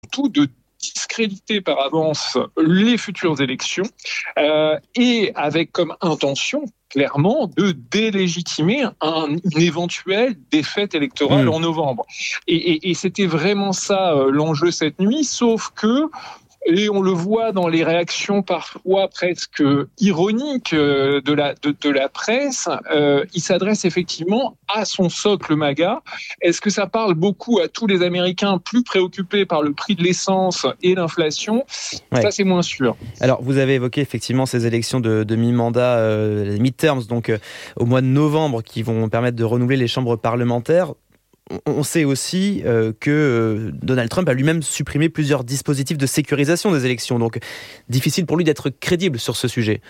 surtout de discréditer par avance les futures élections et avec comme intention clairement de délégitimer une éventuelle défaite électorale en novembre. Et c'était vraiment ça l'enjeu cette nuit, sauf que, et on le voit dans les réactions parfois presque ironiques de la presse, il s'adresse effectivement à son socle MAGA. Est-ce que ça parle beaucoup à tous les Américains plus préoccupés par le prix de l'essence et l'inflation ? Ça, c'est moins sûr. Alors, vous avez évoqué effectivement ces élections de mi-mandat, les midterms, donc au mois de novembre, qui vont permettre de renouveler les chambres parlementaires. On sait aussi que Donald Trump a lui-même supprimé plusieurs dispositifs de sécurisation des élections, donc difficile pour lui d'être crédible sur ce sujet.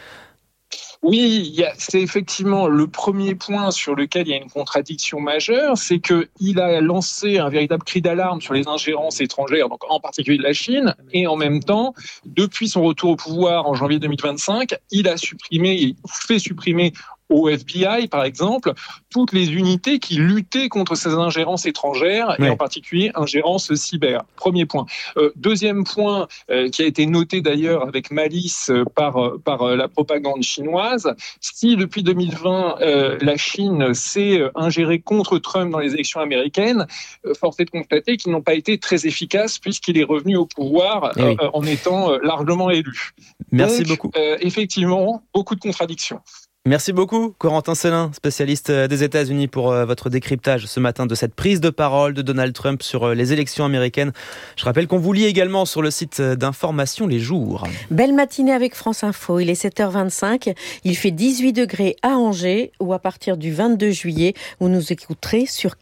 Oui, c'est effectivement le premier point sur lequel il y a une contradiction majeure, c'est qu'il a lancé un véritable cri d'alarme sur les ingérences étrangères, donc en particulier de la Chine, et en même temps, depuis son retour au pouvoir en janvier 2025, il a fait supprimer au FBI, par exemple, toutes les unités qui luttaient contre ces ingérences étrangères, et en particulier ingérences cyber. Premier point. Deuxième point, qui a été noté d'ailleurs avec malice par la propagande chinoise, si depuis 2020, la Chine s'est ingérée contre Trump dans les élections américaines, force est de constater qu'ils n'ont pas été très efficaces puisqu'il est revenu au pouvoir en étant largement élu. Merci beaucoup. Effectivement, beaucoup de contradictions. Merci beaucoup, Corentin Sellin, spécialiste des États-Unis, pour votre décryptage ce matin de cette prise de parole de Donald Trump sur les élections américaines. Je rappelle qu'on vous lit également sur le site d'information Les Jours. Belle matinée avec France Info, il est 7h25, il fait 18 degrés à Angers, ou à partir du 22 juillet, vous nous écouterez sur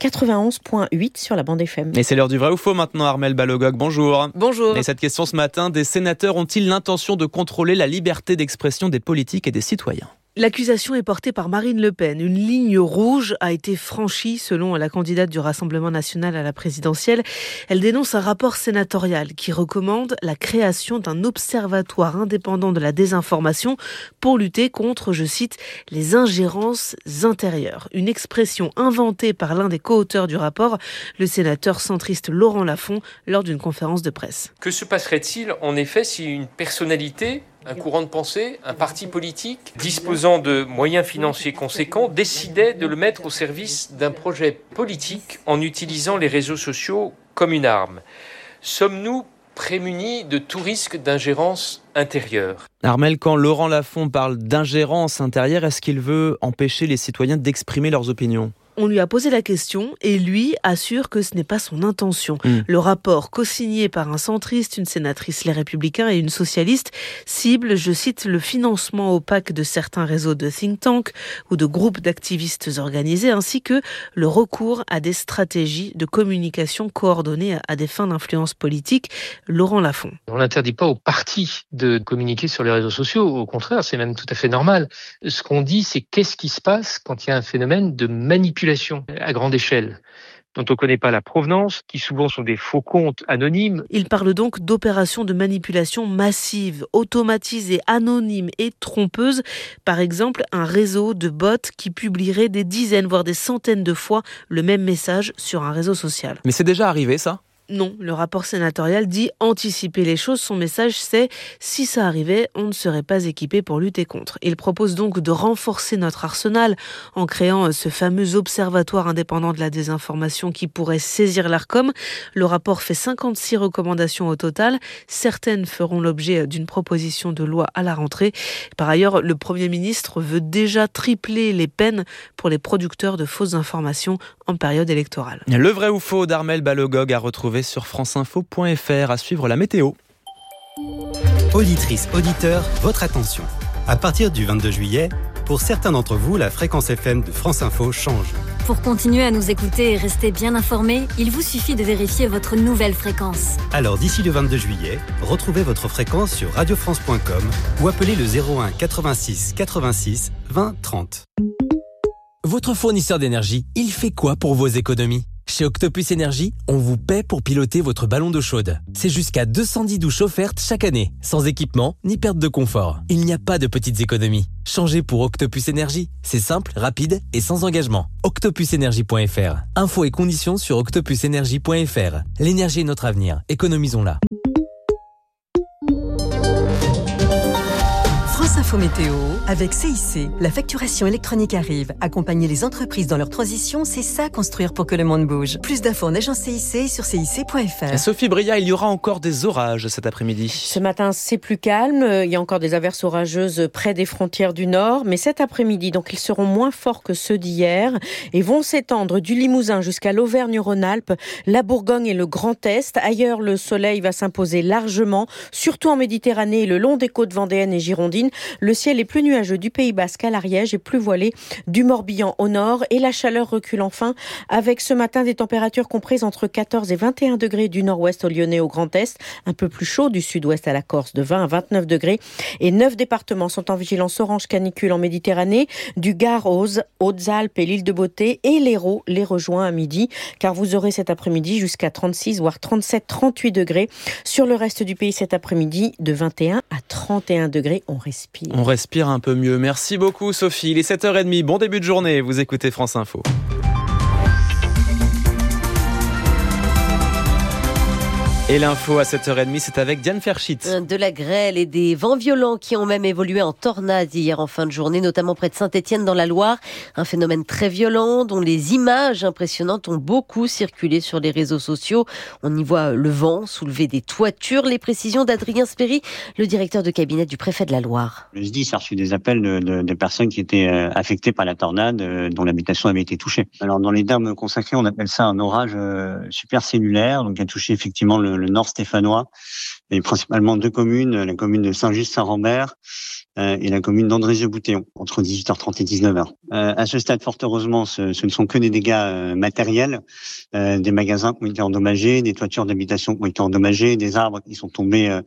91.8 sur la bande FM. Et c'est l'heure du vrai ou faux maintenant, Armelle Balogog, bonjour. Bonjour. Et cette question ce matin, des sénateurs ont-ils l'intention de contrôler la liberté d'expression des politiques et des citoyens ? L'accusation est portée par Marine Le Pen. Une ligne rouge a été franchie selon la candidate du Rassemblement national à la présidentielle. Elle dénonce un rapport sénatorial qui recommande la création d'un observatoire indépendant de la désinformation pour lutter contre, je cite, les ingérences intérieures. Une expression inventée par l'un des co-auteurs du rapport, le sénateur centriste Laurent Lafont, lors d'une conférence de presse. Que se passerait-il en effet si une personnalité, un courant de pensée, un parti politique disposant de moyens financiers conséquents décidait de le mettre au service d'un projet politique en utilisant les réseaux sociaux comme une arme ? Sommes-nous prémunis de tout risque d'ingérence intérieure ? Armelle, quand Laurent Lafont parle d'ingérence intérieure, est-ce qu'il veut empêcher les citoyens d'exprimer leurs opinions ? On lui a posé la question et lui assure que ce n'est pas son intention. Le rapport, co-signé par un centriste, une sénatrice Les Républicains et une socialiste, cible, je cite, le financement opaque de certains réseaux de think tanks ou de groupes d'activistes organisés, ainsi que le recours à des stratégies de communication coordonnées à des fins d'influence politique. Laurent Lafont. On n'interdit pas aux partis de communiquer sur les réseaux sociaux. Au contraire, c'est même tout à fait normal. Ce qu'on dit, c'est qu'est-ce qui se passe quand il y a un phénomène de manipulation à grande échelle, dont on ne connaît pas la provenance, qui souvent sont des faux comptes anonymes. Il parle donc d'opérations de manipulation massive, automatisées, anonymes et trompeuses. Par exemple, un réseau de bots qui publierait des dizaines, voire des centaines de fois le même message sur un réseau social. Mais c'est déjà arrivé, ça ? Non, le rapport sénatorial dit anticiper les choses. Son message, c'est si ça arrivait, on ne serait pas équipé pour lutter contre. Il propose donc de renforcer notre arsenal en créant ce fameux observatoire indépendant de la désinformation qui pourrait saisir l'Arcom. Le rapport fait 56 recommandations au total. Certaines feront l'objet d'une proposition de loi à la rentrée. Par ailleurs, le Premier ministre veut déjà tripler les peines pour les producteurs de fausses informations en période électorale. Le vrai ou faux d'Armelle Balogog à retrouver sur franceinfo.fr. À suivre la météo. Auditrices, auditeurs, votre attention. À partir du 22 juillet, pour certains d'entre vous, la fréquence FM de France Info change. Pour continuer à nous écouter et rester bien informés, il vous suffit de vérifier votre nouvelle fréquence. Alors d'ici le 22 juillet, retrouvez votre fréquence sur radiofrance.com ou appelez le 01 86 86 20 30. Votre fournisseur d'énergie, il fait quoi pour vos économies ? Chez Octopus Énergie, on vous paie pour piloter votre ballon d'eau chaude. C'est jusqu'à 210 douches offertes chaque année, sans équipement ni perte de confort. Il n'y a pas de petites économies. Changez pour Octopus Énergie. C'est simple, rapide et sans engagement. Octopusenergie.fr. Infos et conditions sur octopusenergie.fr. L'énergie est notre avenir. Économisons-la. L'info météo avec CIC. La facturation électronique arrive. Accompagner les entreprises dans leur transition, c'est ça construire pour que le monde bouge. Plus d'infos en agence CIC sur cic.fr. Sophie Bria, il y aura encore des orages cet après-midi. Ce matin, c'est plus calme. Il y a encore des averses orageuses près des frontières du Nord. Mais cet après-midi, donc, ils seront moins forts que ceux d'hier et vont s'étendre du Limousin jusqu'à l'Auvergne-Rhône-Alpes, la Bourgogne et le Grand Est. Ailleurs, le soleil va s'imposer largement, surtout en Méditerranée et le long des côtes vendéennes et girondines. Le ciel est plus nuageux du Pays Basque à l'Ariège et plus voilé du Morbihan au nord. Et la chaleur recule enfin avec ce matin des températures comprises entre 14 et 21 degrés du nord-ouest au Lyonnais au Grand Est, un peu plus chaud du sud-ouest à la Corse de 20 à 29 degrés. Et 9 départements sont en vigilance orange canicule en Méditerranée, du Gard aux Hautes-Alpes et l'île de Beauté, et l'Hérault les rejoint à midi, car vous aurez cet après-midi jusqu'à 36 voire 37, 38 degrés. Sur le reste du pays cet après-midi, de 21 à 31 degrés, on respire. On respire un peu mieux. Merci beaucoup Sophie. Il est 7h30, bon début de journée, vous écoutez France Info. Et l'info à 7h30, c'est avec Diane Ferschit. De la grêle et des vents violents qui ont même évolué en tornade hier en fin de journée, notamment près de Saint-Étienne dans la Loire. Un phénomène très violent dont les images impressionnantes ont beaucoup circulé sur les réseaux sociaux. On y voit le vent soulever des toitures. Les précisions d'Adrien Spéry, le directeur de cabinet du préfet de la Loire. Le SDIS a reçu des appels de personnes qui étaient affectées par la tornade, dont l'habitation avait été touchée. Alors dans les termes consacrés, on appelle ça un orage supercellulaire, donc qui a touché effectivement le nord stéphanois, et principalement deux communes, la commune de Saint-Just-Saint-Rambert et la commune d'Andrézieux-Boutéon, entre 18h30 et 19h. À ce stade, fort heureusement, ce ne sont que des dégâts matériels, des magasins qui ont été endommagés, des toitures d'habitation qui ont été endommagées, des arbres qui sont tombés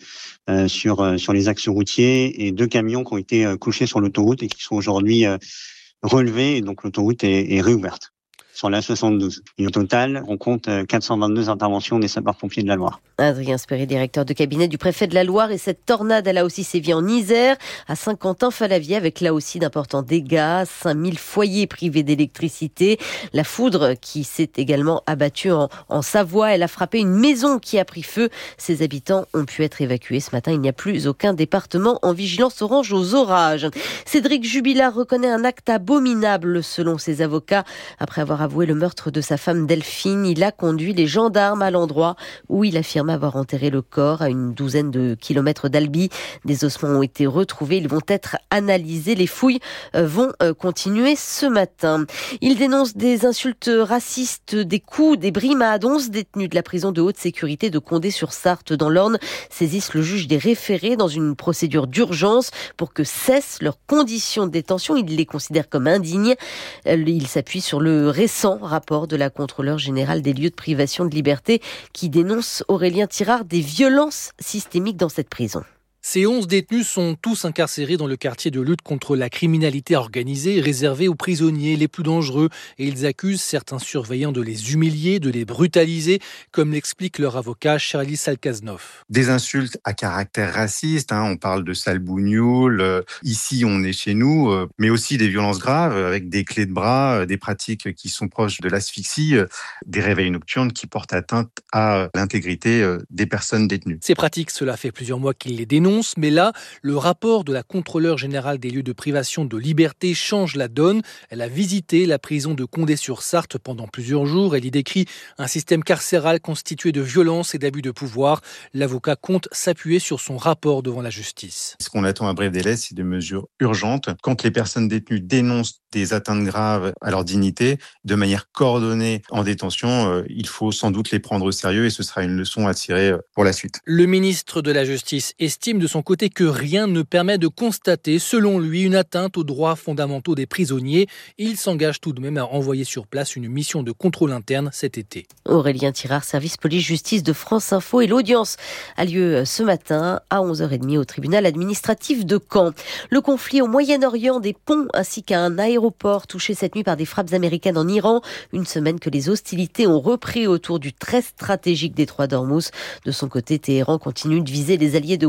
sur les axes routiers, et deux camions qui ont été couchés sur l'autoroute et qui sont aujourd'hui relevés, et donc l'autoroute est réouverte sur la 72. Et au total, on compte 422 interventions des sapeurs-pompiers de la Loire. Adrien Spéry, directeur de cabinet du préfet de la Loire. Et cette tornade, elle a aussi sévi en Isère, à Saint-Quentin-Falavier, avec là aussi d'importants dégâts, 5000 foyers privés d'électricité. La foudre qui s'est également abattue en Savoie, elle a frappé une maison qui a pris feu. Ses habitants ont pu être évacués. Ce matin, il n'y a plus aucun département en vigilance orange aux orages. Cédric Jubilard reconnaît un acte abominable selon ses avocats. Après avoir avoué le meurtre de sa femme Delphine, il a conduit les gendarmes à l'endroit où il affirme avoir enterré le corps à une douzaine de kilomètres d'Albi. Des ossements ont été retrouvés, ils vont être analysés. Les fouilles vont continuer ce matin. Il dénonce des insultes racistes, des coups, des brimades. 11 détenus de la prison de haute sécurité de Condé-sur-Sarthe dans l'Orne saisissent le juge des référés dans une procédure d'urgence pour que cessent leurs conditions de détention. Il les considère comme indignes. Il s'appuie sur le récent rapport de la contrôleure générale des lieux de privation de liberté qui dénonce, Aurélien Tirard, des violences systémiques dans cette prison. Ces 11 détenus sont tous incarcérés dans le quartier de lutte contre la criminalité organisée réservé aux prisonniers les plus dangereux, et ils accusent certains surveillants de les humilier, de les brutaliser, comme l'explique leur avocat Charlie Salkaznov. Des insultes à caractère raciste, on parle de sale bougnoule, ici on est chez nous, mais aussi des violences graves avec des clés de bras, des pratiques qui sont proches de l'asphyxie, des réveils nocturnes qui portent atteinte à l'intégrité des personnes détenues. Ces pratiques, cela fait plusieurs mois qu'ils les dénoncent. Mais là, le rapport de la contrôleure générale des lieux de privation de liberté change la donne. Elle a visité la prison de Condé-sur-Sarthe pendant plusieurs jours. Elle y décrit un système carcéral constitué de violence et d'abus de pouvoir. L'avocat compte s'appuyer sur son rapport devant la justice. Ce qu'on attend à bref délai, c'est des mesures urgentes. Quand les personnes détenues dénoncent des atteintes graves à leur dignité, de manière coordonnée en détention, il faut sans doute les prendre au sérieux et ce sera une leçon à tirer pour la suite. Le ministre de la Justice estime de son côté que rien ne permet de constater, selon lui, une atteinte aux droits fondamentaux des prisonniers. Il s'engage tout de même à envoyer sur place une mission de contrôle interne cet été. Aurélien Tirard, service police-justice de France Info, et l'audience a lieu ce matin à 11h30 au tribunal administratif de Caen. Le conflit au Moyen-Orient, des ponts ainsi qu'à un aéroport touché cette nuit par des frappes américaines en Iran. Une semaine que les hostilités ont repris autour du très stratégique détroit d'Ormuz. De son côté, Téhéran continue de viser les alliés de Washington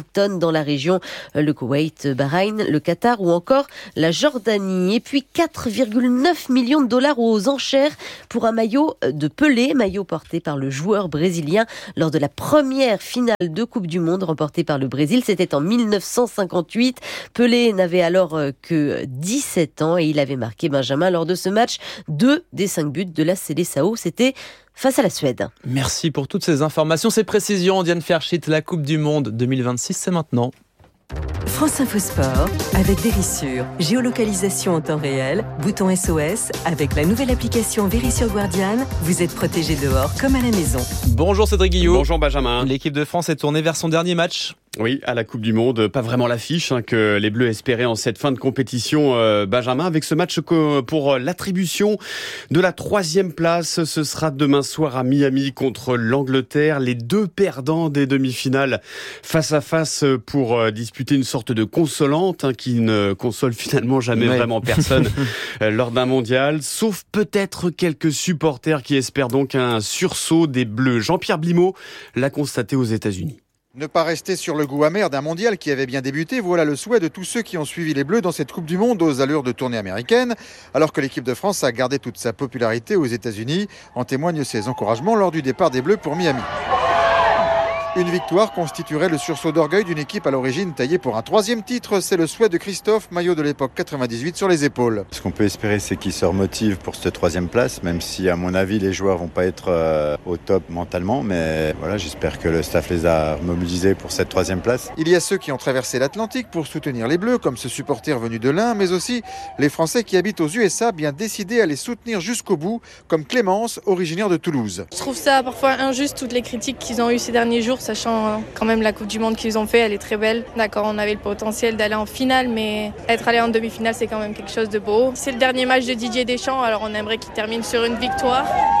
Wellington dans la région, le Koweït, Bahreïn, le Qatar ou encore la Jordanie. Et puis 4,9 millions de dollars aux enchères pour un maillot de Pelé, maillot porté par le joueur brésilien lors de la première finale de Coupe du Monde remportée par le Brésil. C'était en 1958. Pelé n'avait alors que 17 ans et il avait marqué, Benjamin, lors de ce match 2 des 5 buts de la Seleção. C'était face à la Suède. Merci pour toutes ces informations, ces précisions. Diane Ferschit, la Coupe du Monde 2026, c'est maintenant. France Info Sport avec Verisure. Géolocalisation en temps réel, bouton SOS. Avec la nouvelle application Verisure Guardian, vous êtes protégé dehors comme à la maison. Bonjour Cédric Guillot. Bonjour Benjamin. L'équipe de France est tournée vers son dernier match. Oui, à la Coupe du Monde, pas vraiment l'affiche que les Bleus espéraient en cette fin de compétition, Benjamin, avec ce match pour l'attribution de la 3e place. Ce sera demain soir à Miami contre l'Angleterre. Les 2 perdants des demi-finales face à face pour disputer une sorte de consolante qui ne console finalement jamais vraiment personne lors d'un mondial, sauf peut-être quelques supporters qui espèrent donc un sursaut des Bleus. Jean-Pierre Blimaud l'a constaté aux États-Unis. Ne pas rester sur le goût amer d'un mondial qui avait bien débuté, voilà le souhait de tous ceux qui ont suivi les Bleus dans cette Coupe du Monde aux allures de tournée américaine, alors que l'équipe de France a gardé toute sa popularité aux États-Unis. En témoignent ses encouragements lors du départ des Bleus pour Miami. Une victoire constituerait le sursaut d'orgueil d'une équipe à l'origine taillée pour un 3e titre. C'est le souhait de Christophe, maillot de l'époque 98 sur les épaules. Ce qu'on peut espérer, c'est qu'ils se remotivent pour cette 3e place, même si à mon avis les joueurs vont pas être au top mentalement. Mais voilà, j'espère que le staff les a mobilisés pour cette 3e place. Il y a ceux qui ont traversé l'Atlantique pour soutenir les Bleus, comme ce supporter venu de l'Ain, mais aussi les Français qui habitent aux USA, bien décidés à les soutenir jusqu'au bout, comme Clémence, originaire de Toulouse. Je trouve ça parfois injuste, toutes les critiques qu'ils ont eues ces derniers jours, sachant quand même la Coupe du Monde qu'ils ont fait, elle est très belle. D'accord, on avait le potentiel d'aller en finale, mais être allé en demi-finale, c'est quand même quelque chose de beau. C'est le dernier match de Didier Deschamps, alors on aimerait qu'il termine sur une victoire.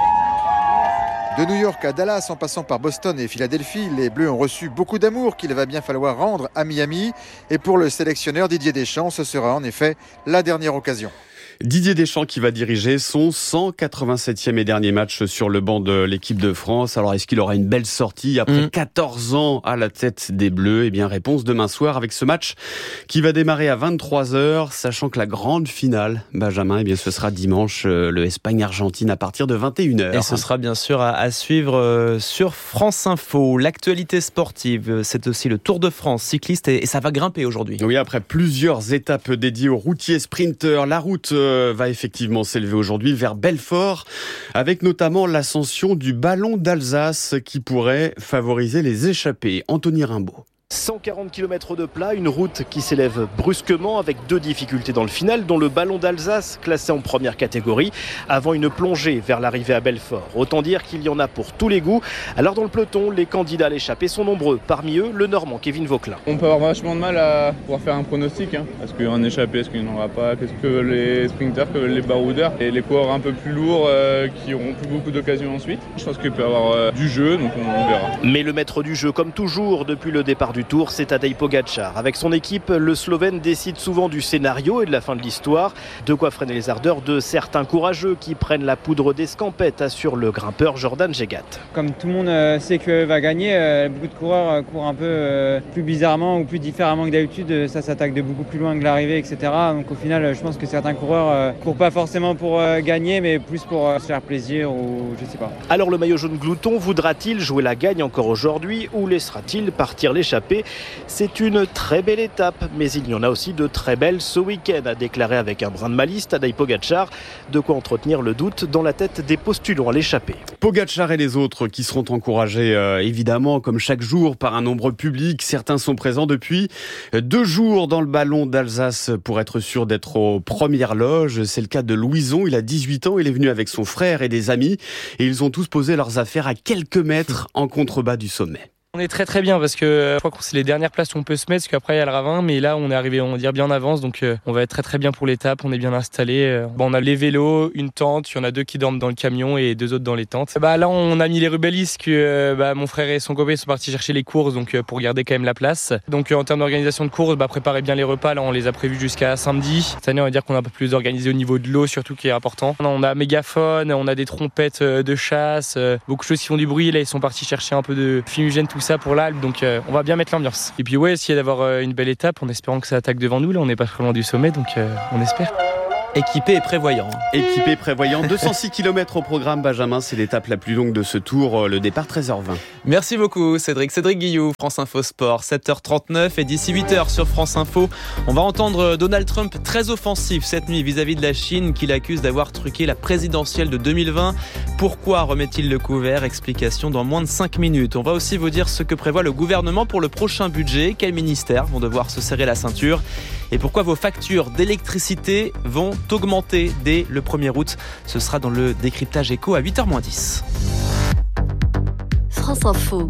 De New York à Dallas, en passant par Boston et Philadelphie, les Bleus ont reçu beaucoup d'amour qu'il va bien falloir rendre à Miami. Et pour le sélectionneur Didier Deschamps, ce sera en effet la dernière occasion. Didier Deschamps qui va diriger son 187e et dernier match sur le banc de l'équipe de France. Alors est-ce qu'il aura une belle sortie après 14 ans à la tête des Bleus? Eh bien réponse demain soir avec ce match qui va démarrer à 23h, sachant que la grande finale, Benjamin, eh bien ce sera dimanche, le Espagne-Argentine à partir de 21h. Et ce sera bien sûr à suivre sur France Info. L'actualité sportive, c'est aussi le Tour de France cycliste et ça va grimper aujourd'hui. Oui, après plusieurs étapes dédiées aux routiers sprinteurs, la route va effectivement s'élever aujourd'hui vers Belfort, avec notamment l'ascension du ballon d'Alsace qui pourrait favoriser les échappées. Anthony Rimbaud. 140 km de plat, une route qui s'élève brusquement avec 2 difficultés dans le final, dont le ballon d'Alsace classé en première catégorie avant une plongée vers l'arrivée à Belfort. Autant dire qu'il y en a pour tous les goûts. Alors dans le peloton, les candidats à l'échappée sont nombreux. Parmi eux, le Normand Kevin Vauquelin. On peut avoir vachement de mal à pouvoir faire un pronostic. Est-ce qu'il y aura un échappé, est-ce qu'il n'y en aura pas? Qu'est-ce que les sprinters, que les baroudeurs et les coureurs un peu plus lourds qui auront plus beaucoup d'occasions ensuite? Je pense qu'il peut y avoir du jeu, donc on verra. Mais le maître du jeu, comme toujours depuis le départ du Tour, c'est Tadej Pogačar. Avec son équipe, le Slovène décide souvent du scénario et de la fin de l'histoire. De quoi freiner les ardeurs de certains courageux qui prennent la poudre d'escampette, assure le grimpeur Jordan Jegat. Comme tout le monde sait que va gagner, beaucoup de coureurs courent un peu plus bizarrement ou plus différemment que d'habitude. Ça s'attaque de beaucoup plus loin que l'arrivée, etc. Donc au final, je pense que certains coureurs courent pas forcément pour gagner, mais plus pour se faire plaisir ou je sais pas. Alors le maillot jaune glouton voudra-t-il jouer la gagne encore aujourd'hui ou laissera-t-il partir l'échappée? C'est une très belle étape, mais il y en a aussi de très belles ce week-end, a déclaré avec un brin de malice Tadej Pogačar, de quoi entretenir le doute dans la tête des postulants à l'échappée. Pogačar et les autres qui seront encouragés évidemment comme chaque jour par un nombre public. Certains sont présents depuis 2 jours dans le ballon d'Alsace pour être sûr d'être aux premières loges. C'est le cas de Louison, il a 18 ans, il est venu avec son frère et des amis et ils ont tous posé leurs affaires à quelques mètres en contrebas du sommet. On est très très bien parce que je crois que c'est les dernières places où on peut se mettre parce qu'après il y a le ravin, mais là on est arrivé on va dire bien en avance, donc on va être très très bien pour l'étape, on est bien installé. On a les vélos, une tente, il y en a 2 qui dorment dans le camion et 2 autres dans les tentes. Là on a mis les rubellistes que mon frère et son copain sont partis chercher les courses, donc pour garder quand même la place. Donc en termes d'organisation de courses, préparez bien les repas, là on les a prévus jusqu'à samedi. Cette année on va dire qu'on a un peu plus organisé au niveau de l'eau surtout qui est important. On a mégaphone, on a des trompettes de chasse, beaucoup de choses qui font du bruit, là ils sont partis chercher un peu de fumigène, tout ça pour l'Alpe, donc on va bien mettre l'ambiance. Et puis ouais, essayer d'avoir une belle étape en espérant que ça attaque devant nous. Là, on n'est pas très loin du sommet, donc on espère. Équipé et prévoyant. Équipé et prévoyant. 206 km au programme, Benjamin. C'est l'étape la plus longue de ce tour. Le départ 13h20. Merci beaucoup Cédric. Cédric Guilloux, France Info Sport, 7h39 et d'ici 8h sur France Info, on va entendre Donald Trump très offensif cette nuit vis-à-vis de la Chine qu'il accuse d'avoir truqué la présidentielle de 2020. Pourquoi remet-il le couvert? Explication dans moins de 5 minutes. On va aussi vous dire ce que prévoit le gouvernement pour le prochain budget. Quels ministères vont devoir se serrer la ceinture? Et pourquoi vos factures d'électricité vont augmenter dès le 1er août? Ce sera dans le décryptage éco à 8h-10. France Info,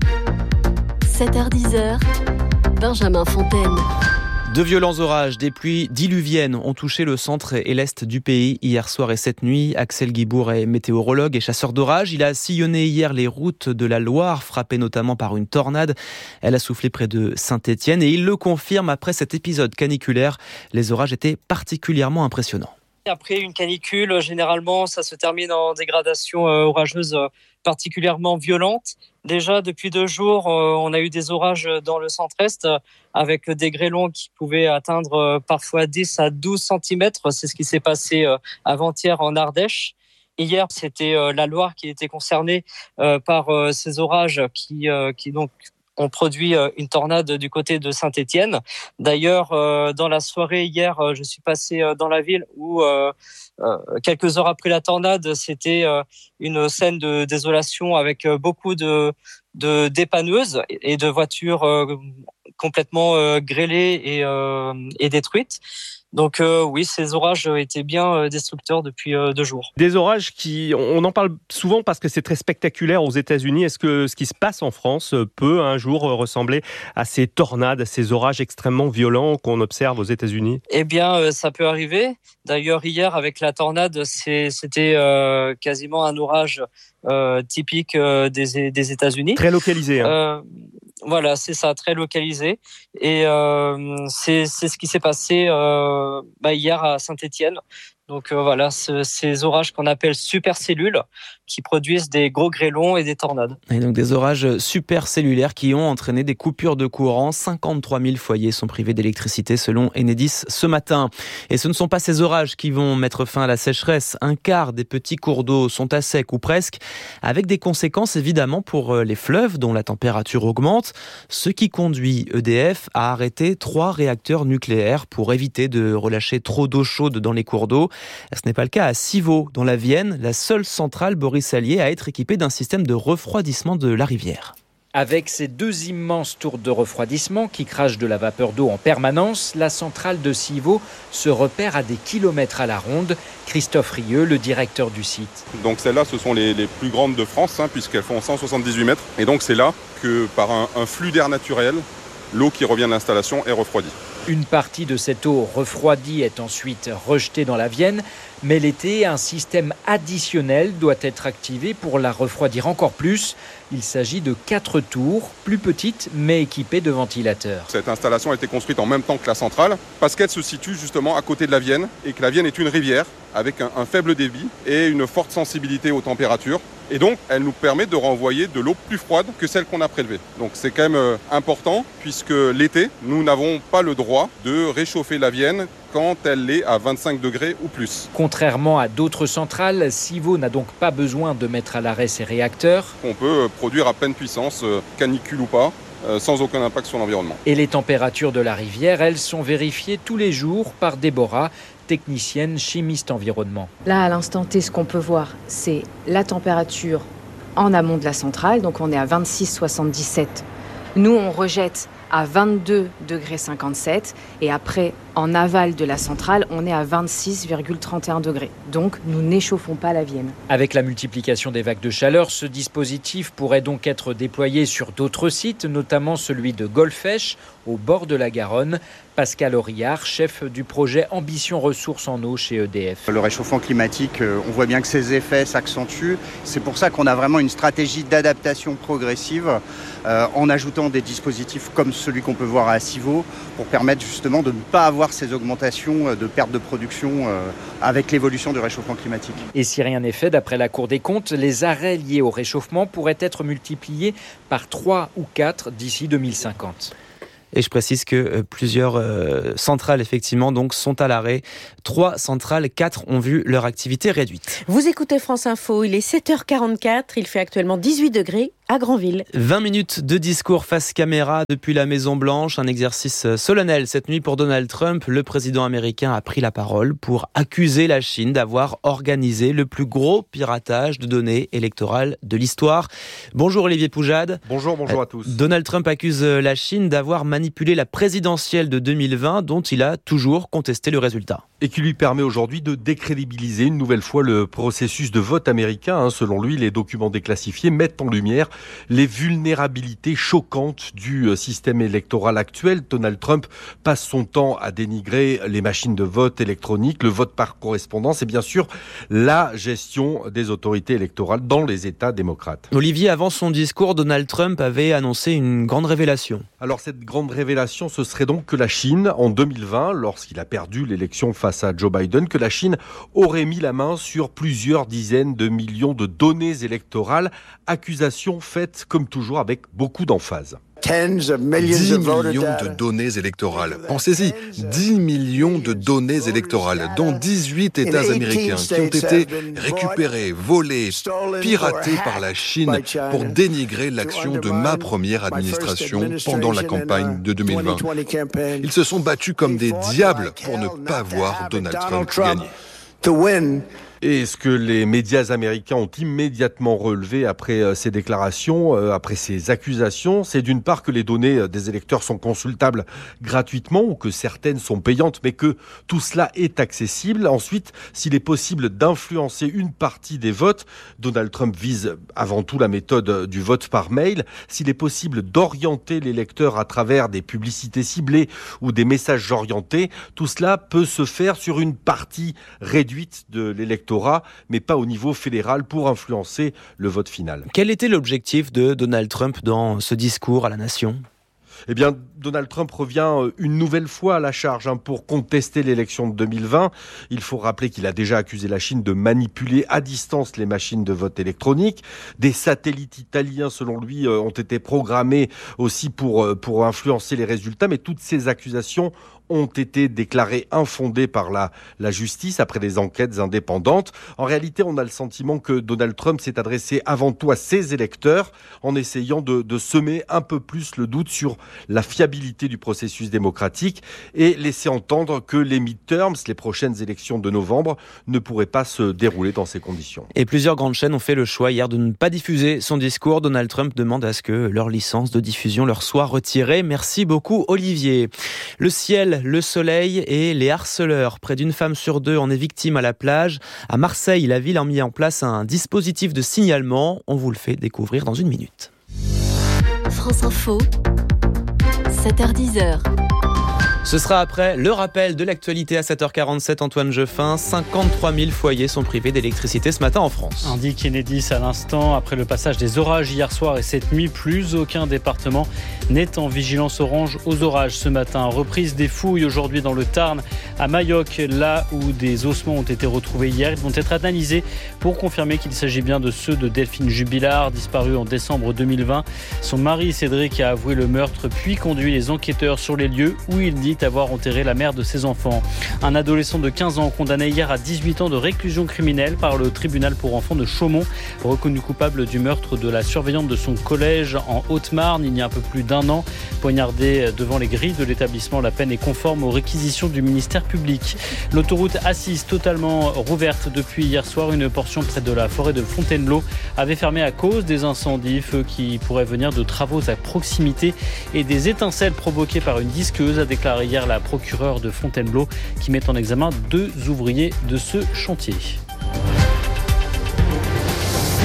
7h-10h, Benjamin Fontaine. De violents orages, des pluies diluviennes ont touché le centre et l'est du pays hier soir et cette nuit. Axel Guibourg est météorologue et chasseur d'orage. Il a sillonné hier les routes de la Loire, frappé notamment par une tornade. Elle a soufflé près de Saint-Étienne et il le confirme après cet épisode caniculaire. Les orages étaient particulièrement impressionnants. Après une canicule, généralement, ça se termine en dégradation orageuse particulièrement violente. Déjà, depuis 2 jours, on a eu des orages dans le centre-est avec des grêlons qui pouvaient atteindre parfois 10 à 12 cm. C'est ce qui s'est passé avant-hier en Ardèche. Hier, c'était la Loire qui était concernée par ces orages qui donc ont produit une tornade du côté de Saint-Étienne. D'ailleurs, dans la soirée hier, je suis passé dans la ville où quelques heures après la tornade, c'était une scène de désolation avec beaucoup de dépanneuses et de voitures complètement grêlées et détruites. Donc oui, ces orages étaient bien destructeurs depuis 2 jours. Des orages on en parle souvent parce que c'est très spectaculaire aux États-Unis. Est-ce que ce qui se passe en France peut un jour ressembler à ces tornades, à ces orages extrêmement violents qu'on observe aux États-Unis? Eh bien, ça peut arriver. D'ailleurs, hier, avec la tornade, c'était quasiment un orage typique des États-Unis. Très localisé. Voilà, c'est ça, très localisé. Et c'est ce qui s'est passé hier à Saint-Étienne. Donc voilà, ces orages qu'on appelle supercellules qui produisent des gros grêlons et des tornades. Et donc des orages supercellulaires qui ont entraîné des coupures de courant. 53 000 foyers sont privés d'électricité selon Enedis ce matin. Et ce ne sont pas ces orages qui vont mettre fin à la sécheresse. Un quart des petits cours d'eau sont à sec ou presque, avec des conséquences évidemment pour les fleuves dont la température augmente, ce qui conduit EDF à arrêter 3 réacteurs nucléaires pour éviter de relâcher trop d'eau chaude dans les cours d'eau. Ce n'est pas le cas à Civaux, dans la Vienne, la seule centrale Boris-Allier à être équipée d'un système de refroidissement de la rivière. Avec ses 2 immenses tours de refroidissement qui crachent de la vapeur d'eau en permanence, la centrale de Civaux se repère à des kilomètres à la ronde. Christophe Rieux, le directeur du site. Donc celles-là, ce sont les plus grandes de France, puisqu'elles font 178 mètres. Et donc c'est là que par un flux d'air naturel, l'eau qui revient de l'installation est refroidie. Une partie de cette eau refroidie est ensuite rejetée dans la Vienne, mais l'été, un système additionnel doit être activé pour la refroidir encore plus. Il s'agit de 4 tours, plus petites mais équipées de ventilateurs. Cette installation a été construite en même temps que la centrale parce qu'elle se situe justement à côté de la Vienne et que la Vienne est une rivière avec un faible débit et une forte sensibilité aux températures. Et donc, elle nous permet de renvoyer de l'eau plus froide que celle qu'on a prélevée. Donc c'est quand même important puisque l'été, nous n'avons pas le droit de réchauffer la Vienne quand elle est à 25 degrés ou plus. Contrairement à d'autres centrales, Civaux n'a donc pas besoin de mettre à l'arrêt ses réacteurs. On peut produire à pleine puissance, canicule ou pas, sans aucun impact sur l'environnement. Et les températures de la rivière, elles sont vérifiées tous les jours par Déborah, technicienne chimiste environnement. Là, à l'instant T, ce qu'on peut voir, c'est la température en amont de la centrale. Donc on est à 26,77. Nous, on rejette à 22,57 degrés et après, en aval de la centrale, on est à 26,31 degrés. Donc, nous n'échauffons pas la Vienne. Avec la multiplication des vagues de chaleur, ce dispositif pourrait donc être déployé sur d'autres sites, notamment celui de Golfech, au bord de la Garonne. Pascal Auriard, chef du projet Ambition Ressources en eau chez EDF. Le réchauffement climatique, on voit bien que ses effets s'accentuent. C'est pour ça qu'on a vraiment une stratégie d'adaptation progressive en ajoutant des dispositifs comme celui qu'on peut voir à Civaux pour permettre justement de ne pas avoir avoir ces augmentations de perte de production avec l'évolution du réchauffement climatique. Et si rien n'est fait, d'après la Cour des comptes, les arrêts liés au réchauffement pourraient être multipliés par 3 ou 4 d'ici 2050. Et je précise que plusieurs centrales, effectivement, donc, sont à l'arrêt. 3 centrales, 4 ont vu leur activité réduite. Vous écoutez France Info, il est 7h44, il fait actuellement 18 degrés à Granville. 20 minutes de discours face caméra depuis la Maison-Blanche, un exercice solennel cette nuit pour Donald Trump. Le président américain a pris la parole pour accuser la Chine d'avoir organisé le plus gros piratage de données électorales de l'histoire. Bonjour Olivier Poujade. Bonjour à tous. Donald Trump accuse la Chine d'avoir manipulé la présidentielle de 2020 dont il a toujours contesté le résultat. Et qui lui permet aujourd'hui de décrédibiliser une nouvelle fois le processus de vote américain. Selon lui, les documents déclassifiés mettent en lumière les vulnérabilités choquantes du système électoral actuel. Donald Trump passe son temps à dénigrer les machines de vote électroniques, le vote par correspondance et bien sûr la gestion des autorités électorales dans les États démocrates. Olivier, avant son discours, Donald Trump avait annoncé une grande révélation. Alors cette grande révélation, ce serait donc que la Chine, en 2020, lorsqu'il a perdu l'élection face à Joe Biden, que la Chine aurait mis la main sur plusieurs dizaines de millions de données électorales, accusation faite comme toujours avec beaucoup d'emphase. 10 millions de données électorales. Pensez-y, 10 millions de données électorales dans 18 États américains qui ont été récupérées, volées, piratées par la Chine pour dénigrer l'action de ma première administration pendant la campagne de 2020. Ils se sont battus comme des diables pour ne pas voir Donald Trump gagner. Et ce que les médias américains ont immédiatement relevé après ces déclarations, après ces accusations, c'est d'une part que les données des électeurs sont consultables gratuitement ou que certaines sont payantes, mais que tout cela est accessible. Ensuite, s'il est possible d'influencer une partie des votes, Donald Trump vise avant tout la méthode du vote par mail. S'il est possible d'orienter l'électeur à travers des publicités ciblées ou des messages orientés, tout cela peut se faire sur une partie réduite de l'électorat, mais pas au niveau fédéral pour influencer le vote final. Quel était l'objectif de Donald Trump dans ce discours à la nation ? Eh bien, Donald Trump revient une nouvelle fois à la charge pour contester l'élection de 2020. Il faut rappeler qu'il a déjà accusé la Chine de manipuler à distance les machines de vote électronique. Des satellites italiens, selon lui, ont été programmés aussi pour influencer les résultats, mais toutes ces accusations ont été déclarées infondées par la justice après des enquêtes indépendantes. En réalité, on a le sentiment que Donald Trump s'est adressé avant tout à ses électeurs en essayant de semer un peu plus le doute sur la fiabilité du processus démocratique et laisser entendre que les midterms, les prochaines élections de novembre, ne pourraient pas se dérouler dans ces conditions. Et plusieurs grandes chaînes ont fait le choix hier de ne pas diffuser son discours. Donald Trump demande à ce que leur licence de diffusion leur soit retirée. Merci beaucoup Olivier. Le ciel, le soleil et les harceleurs. Près d'une femme sur 2 en est victime à la plage. À Marseille, la ville a mis en place un dispositif de signalement. On vous le fait découvrir dans une minute. France Info, 7h10. Ce sera après le rappel de l'actualité à 7h47, Antoine Jeffin. 53 000 foyers sont privés d'électricité ce matin en France. Indique Enedis à l'instant, après le passage des orages hier soir et cette nuit, plus aucun département n'est en vigilance orange aux orages ce matin. Reprise des fouilles aujourd'hui dans le Tarn, à Mayoc, là où des ossements ont été retrouvés hier. Ils vont être analysés pour confirmer qu'il s'agit bien de ceux de Delphine Jubilard, disparue en décembre 2020. Son mari Cédric a avoué le meurtre puis conduit les enquêteurs sur les lieux où il dit avoir enterré la mère de ses enfants. Un adolescent de 15 ans condamné hier à 18 ans de réclusion criminelle par le tribunal pour enfants de Chaumont, reconnu coupable du meurtre de la surveillante de son collège en Haute-Marne il y a un peu plus d'1 an. Poignardé devant les grilles de l'établissement, la peine est conforme aux réquisitions du ministère public. L'autoroute A6 totalement rouverte depuis hier soir, une portion près de la forêt de Fontainebleau avait fermé à cause des incendies, feux qui pourraient venir de travaux à proximité et des étincelles provoquées par une disqueuse, a déclaré hier la procureure de Fontainebleau qui met en examen 2 ouvriers de ce chantier.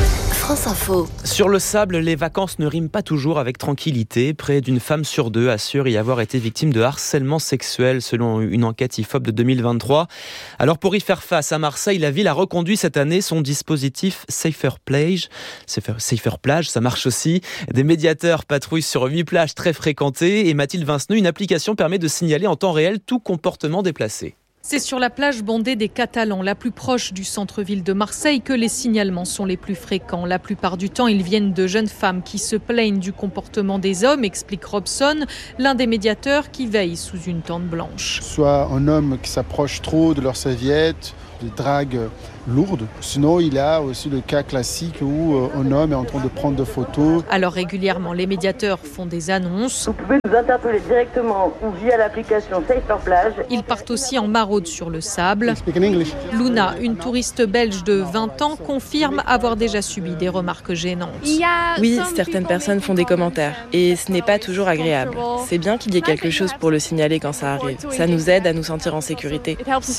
France Info. Sur le sable, les vacances ne riment pas toujours avec tranquillité. Près d'une femme sur deux assure y avoir été victime de harcèlement sexuel selon une enquête IFOP de 2023. Alors pour y faire face à Marseille, la ville a reconduit cette année son dispositif Safer Plage. Safer Plage, ça marche aussi. Des médiateurs patrouillent sur 8 plages très fréquentées et Mathilde Vinceneux, une application permet de signaler en temps réel tout comportement déplacé. C'est sur la plage bondée des Catalans, la plus proche du centre-ville de Marseille, que les signalements sont les plus fréquents. La plupart du temps, ils viennent de jeunes femmes qui se plaignent du comportement des hommes, explique Robson, l'un des médiateurs qui veille sous une tente blanche. Soit un homme qui s'approche trop de leur serviette, des dragues lourdes. Sinon, il y a aussi le cas classique où un homme est en train de prendre des photos. Alors régulièrement, les médiateurs font des annonces. Vous pouvez nous interpeller directement ou via l'application Safer Plage. Ils partent aussi en maraude sur le sable. Luna, une touriste belge de 20 ans, confirme avoir déjà subi des remarques gênantes. Oui, certaines personnes font des commentaires et ce n'est pas toujours agréable. C'est bien qu'il y ait quelque chose pour le signaler quand ça arrive. Ça nous aide à nous sentir en sécurité.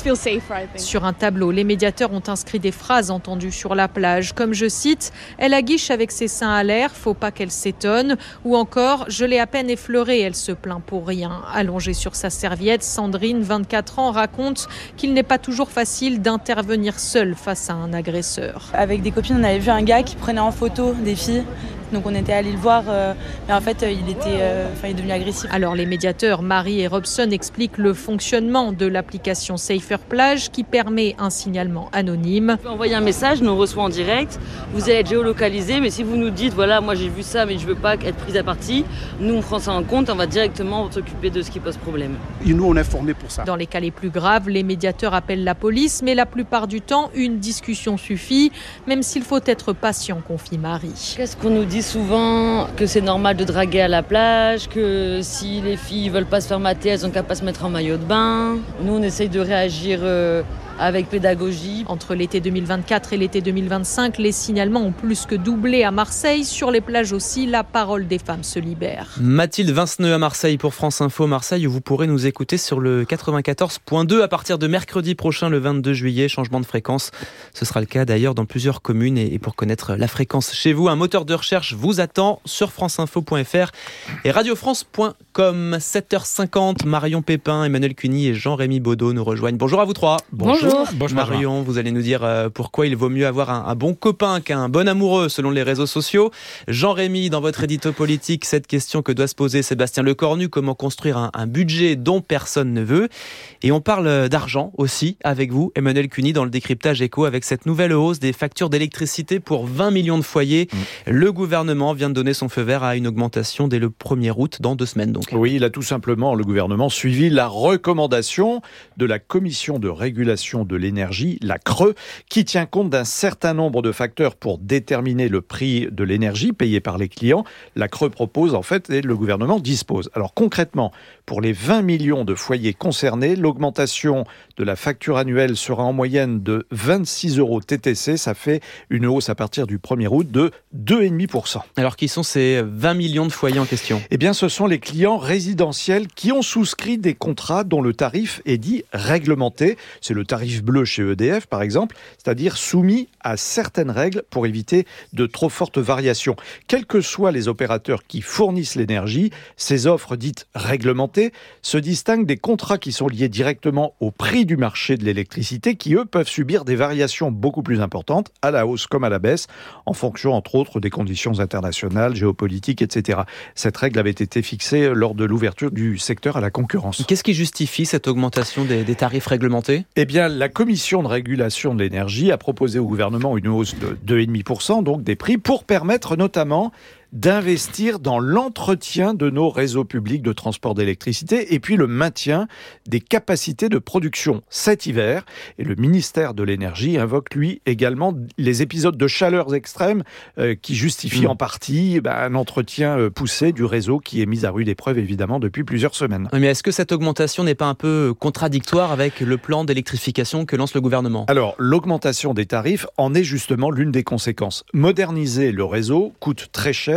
Sur un tableau, les médiateurs ont inscrit des phrases entendues sur la plage, comme je cite « Elle aguiche avec ses seins à l'air, faut pas qu'elle s'étonne » ou encore « Je l'ai à peine effleurée, elle se plaint pour rien ». Allongée sur sa serviette, Sandrine, 24 ans, raconte qu'il n'est pas toujours facile d'intervenir seule face à un agresseur. Avec des copines, on avait vu un gars qui prenait en photo des filles. Donc on était allé le voir, mais en fait il est devenu agressif. Alors les médiateurs Marie et Robson expliquent le fonctionnement de l'application Safer Plage qui permet un signalement anonyme. Vous pouvez envoyer un message, nous on reçoit en direct, vous allez être géolocalisé, mais si vous nous dites voilà moi j'ai vu ça mais je veux pas être prise à partie, nous on prend ça en compte, on va directement s'occuper de ce qui pose problème. Et nous on est formés pour ça. Dans les cas les plus graves, les médiateurs appellent la police, mais la plupart du temps une discussion suffit, même s'il faut être patient, confie Marie. Qu'est-ce qu'on nous dit souvent que c'est normal de draguer à la plage, que si les filles veulent pas se faire mater, elles ont qu'à pas se mettre en maillot de bain. Nous, on essaye de réagir avec pédagogie. Entre l'été 2024 et l'été 2025, les signalements ont plus que doublé à Marseille. Sur les plages aussi, la parole des femmes se libère. Mathilde Vinceneux à Marseille pour France Info Marseille, où vous pourrez nous écouter sur le 94.2 à partir de mercredi prochain, le 22 juillet. Changement de fréquence. Ce sera le cas d'ailleurs dans plusieurs communes. Et pour connaître la fréquence chez vous, un moteur de recherche vous attend sur franceinfo.fr et radiofrance.com. 7h50, Marion Pépin, Emmanuel Cuny et Jean-Rémy Baudot nous rejoignent. Bonjour à vous trois. Bonjour. Marion, vous allez nous dire pourquoi il vaut mieux avoir un bon copain qu'un bon amoureux selon les réseaux sociaux. Jean-Rémy, dans votre édito politique, cette question que doit se poser Sébastien Lecornu, comment construire un budget dont personne ne veut. Et on parle d'argent aussi avec vous, Emmanuel Cuny, dans le décryptage éco, avec cette nouvelle hausse des factures d'électricité pour 20 millions de foyers. Le gouvernement vient de donner son feu vert à une augmentation dès le 1er août, dans 2 semaines donc. Oui, il a tout simplement, le gouvernement, suivi la recommandation de la Commission de régulation de l'énergie, la CRE, qui tient compte d'un certain nombre de facteurs pour déterminer le prix de l'énergie payé par les clients. La CRE propose en fait et le gouvernement dispose. Alors concrètement, pour les 20 millions de foyers concernés, l'augmentation de la facture annuelle sera en moyenne de 26 € TTC. Ça fait une hausse à partir du 1er août de 2,5%. Alors qui sont ces 20 millions de foyers en question ? Eh bien, ce sont les clients résidentiels qui ont souscrit des contrats dont le tarif est dit réglementé. C'est le tarif bleu chez EDF, par exemple, c'est-à-dire soumis à certaines règles pour éviter de trop fortes variations. Quels que soient les opérateurs qui fournissent l'énergie, ces offres dites réglementées se distinguent des contrats qui sont liés directement au prix du marché de l'électricité, qui, eux, peuvent subir des variations beaucoup plus importantes, à la hausse comme à la baisse, en fonction, entre autres, des conditions internationales, géopolitiques, etc. Cette règle avait été fixée lors de l'ouverture du secteur à la concurrence. Qu'est-ce qui justifie cette augmentation des tarifs réglementés ? Eh bien, la Commission de régulation de l'énergie a proposé au gouvernement une hausse de 2,5%, donc des prix, pour permettre notamment d'investir dans l'entretien de nos réseaux publics de transport d'électricité et puis le maintien des capacités de production cet hiver. Et le ministère de l'Énergie invoque, lui, également les épisodes de chaleur extrême qui justifient en partie un entretien poussé du réseau qui est mis à rude épreuve, évidemment, depuis plusieurs semaines. Mais est-ce que cette augmentation n'est pas un peu contradictoire avec le plan d'électrification que lance le gouvernement ? Alors, l'augmentation des tarifs en est justement l'une des conséquences. Moderniser le réseau coûte très cher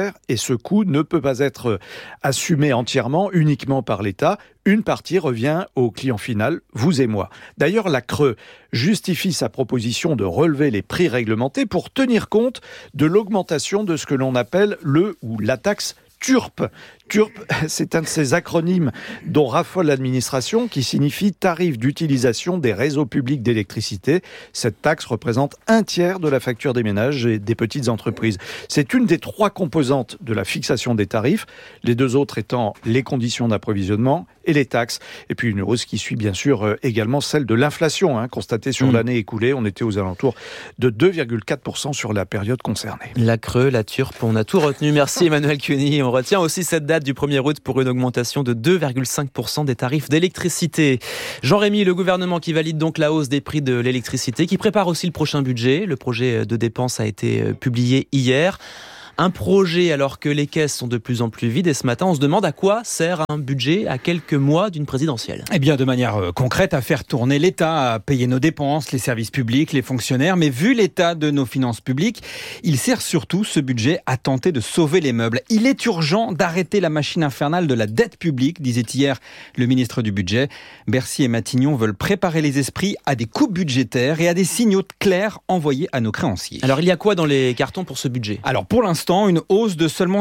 cher et ce coût ne peut pas être assumé entièrement, uniquement par l'État. Une partie revient au client final, vous et moi. D'ailleurs, la CRE justifie sa proposition de relever les prix réglementés pour tenir compte de l'augmentation de ce que l'on appelle le ou la taxe TURP. TURP, c'est un de ces acronymes dont raffole l'administration qui signifie tarif d'utilisation des réseaux publics d'électricité. Cette taxe représente 1/3 de la facture des ménages et des petites entreprises. C'est une des 3 composantes de la fixation des tarifs, les 2 autres étant les conditions d'approvisionnement et les taxes. Et puis une hausse qui suit bien sûr également celle de l'inflation, constatée sur l'année écoulée. On était aux alentours de 2,4% sur la période concernée. La CRE, la TURP, on a tout retenu. Merci Emmanuel Cuny. On retient aussi cette date du 1er août pour une augmentation de 2,5% des tarifs d'électricité. Jean-Rémy, le gouvernement qui valide donc la hausse des prix de l'électricité, qui prépare aussi le prochain budget. Le projet de dépenses a été publié hier. Un projet alors que les caisses sont de plus en plus vides et ce matin on se demande à quoi sert un budget à quelques mois d'une présidentielle. Eh bien de manière concrète à faire tourner l'État, à payer nos dépenses, les services publics, les fonctionnaires, mais vu l'état de nos finances publiques, il sert surtout ce budget à tenter de sauver les meubles. Il est urgent d'arrêter la machine infernale de la dette publique, disait hier le ministre du budget. Bercy et Matignon veulent préparer les esprits à des coupes budgétaires et à des signaux clairs envoyés à nos créanciers. Alors il y a quoi dans les cartons pour ce budget ? Alors pour l'instant, une hausse de seulement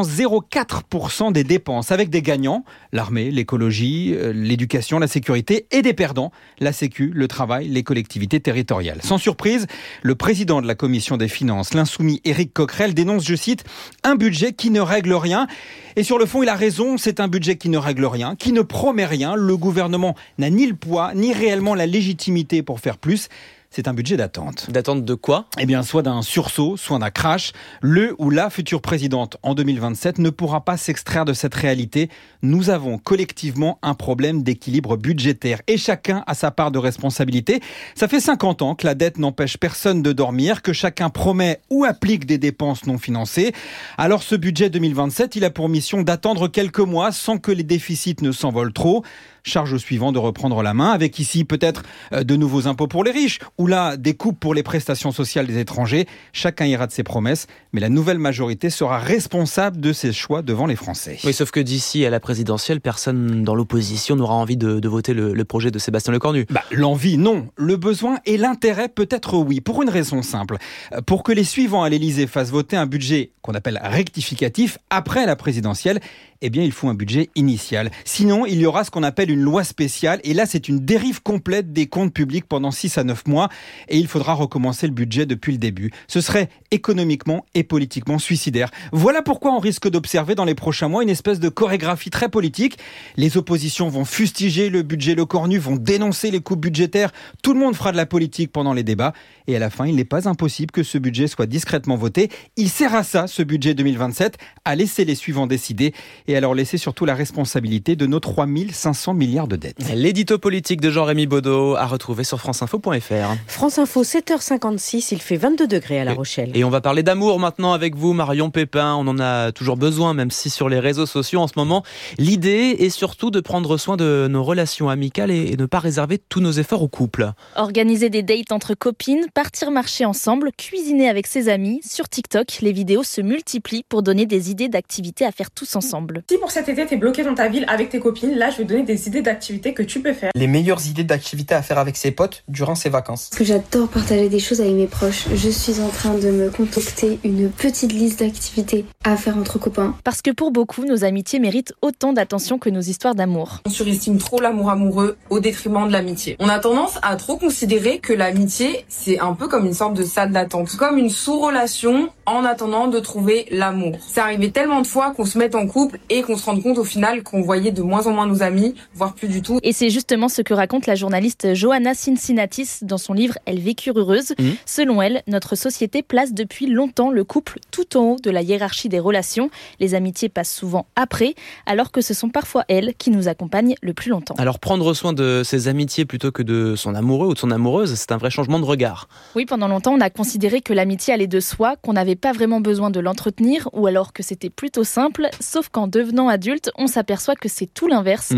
0,4% des dépenses, avec des gagnants, l'armée, l'écologie, l'éducation, la sécurité, et des perdants, la Sécu, le travail, les collectivités territoriales. Sans surprise, le président de la Commission des finances, l'insoumis Éric Coquerel, dénonce, je cite, un budget qui ne règle rien. Et sur le fond, il a raison, c'est un budget qui ne règle rien, qui ne promet rien. Le gouvernement n'a ni le poids, ni réellement la légitimité pour faire plus. C'est un budget d'attente. D'attente de quoi ? Eh bien, soit d'un sursaut, soit d'un crash. Le ou la future présidente en 2027 ne pourra pas s'extraire de cette réalité. Nous avons collectivement un problème d'équilibre budgétaire et chacun a sa part de responsabilité. Ça fait 50 ans que la dette n'empêche personne de dormir, que chacun promet ou applique des dépenses non financées. Alors ce budget 2027, il a pour mission d'attendre quelques mois sans que les déficits ne s'envolent trop. Charge au suivant de reprendre la main, avec ici peut-être de nouveaux impôts pour les riches, ou là des coupes pour les prestations sociales des étrangers. Chacun ira de ses promesses, mais la nouvelle majorité sera responsable de ses choix devant les Français. Oui, sauf que d'ici à la présidentielle, personne dans l'opposition n'aura envie de voter le projet de Sébastien Lecornu. L'envie, non. Le besoin et l'intérêt, peut-être oui, pour une raison simple. Pour que les suivants à l'Élysée fassent voter un budget qu'on appelle rectificatif après la présidentielle, eh bien, il faut un budget initial. Sinon, il y aura ce qu'on appelle une loi spéciale. Et là, c'est une dérive complète des comptes publics pendant 6 à 9 mois. Et il faudra recommencer le budget depuis le début. Ce serait économiquement et politiquement suicidaire. Voilà pourquoi on risque d'observer dans les prochains mois une espèce de chorégraphie très politique. Les oppositions vont fustiger le budget Lecornu, vont dénoncer les coupes budgétaires. Tout le monde fera de la politique pendant les débats. Et à la fin, il n'est pas impossible que ce budget soit discrètement voté. Il sert à ça, ce budget 2027, à laisser les suivants décider et à leur laisser surtout la responsabilité de nos 3500 milliards de dettes. L'édito politique de Jean-Rémy Baudot à retrouver sur franceinfo.fr. France Info, 7h56, il fait 22 degrés à La Rochelle. Et on va parler d'amour maintenant avec vous, Marion Pépin. On en a toujours besoin, même si sur les réseaux sociaux en ce moment, l'idée est surtout de prendre soin de nos relations amicales et ne pas réserver tous nos efforts au couple. Organiser des dates entre copines, partir marcher ensemble, cuisiner avec ses amis. Sur TikTok, les vidéos se multiplient pour donner des idées d'activités à faire tous ensemble. Si pour cet été t'es bloqué dans ta ville avec tes copines, là je vais te donner des idées d'activités que tu peux faire. Les meilleures idées d'activités à faire avec ses potes durant ses vacances. Parce que j'adore partager des choses avec mes proches. Je suis en train de me concocter une petite liste d'activités à faire entre copains. Parce que pour beaucoup, nos amitiés méritent autant d'attention que nos histoires d'amour. On surestime trop l'amour amoureux au détriment de l'amitié. On a tendance à trop considérer que l'amitié, c'est un peu comme une sorte de salle d'attente. Comme une sous-relation en attendant de trouver l'amour. C'est arrivé tellement de fois qu'on se mette en couple et qu'on se rende compte au final qu'on voyait de moins en moins nos amis, voire plus du tout. Et c'est justement ce que raconte la journaliste Johanna Cincinnatis dans son livre « Elles vécurent heureuses ». Selon elle, notre société place depuis longtemps le couple tout en haut de la hiérarchie des relations. Les amitiés passent souvent après, alors que ce sont parfois elles qui nous accompagnent le plus longtemps. Alors prendre soin de ses amitiés plutôt que de son amoureux ou de son amoureuse, c'est un vrai changement de regard. Oui, pendant longtemps, on a considéré que l'amitié allait de soi, qu'on n'avait pas vraiment besoin de l'entretenir, ou alors que c'était plutôt simple, sauf qu'en devenant adulte, on s'aperçoit que c'est tout l'inverse. Entre le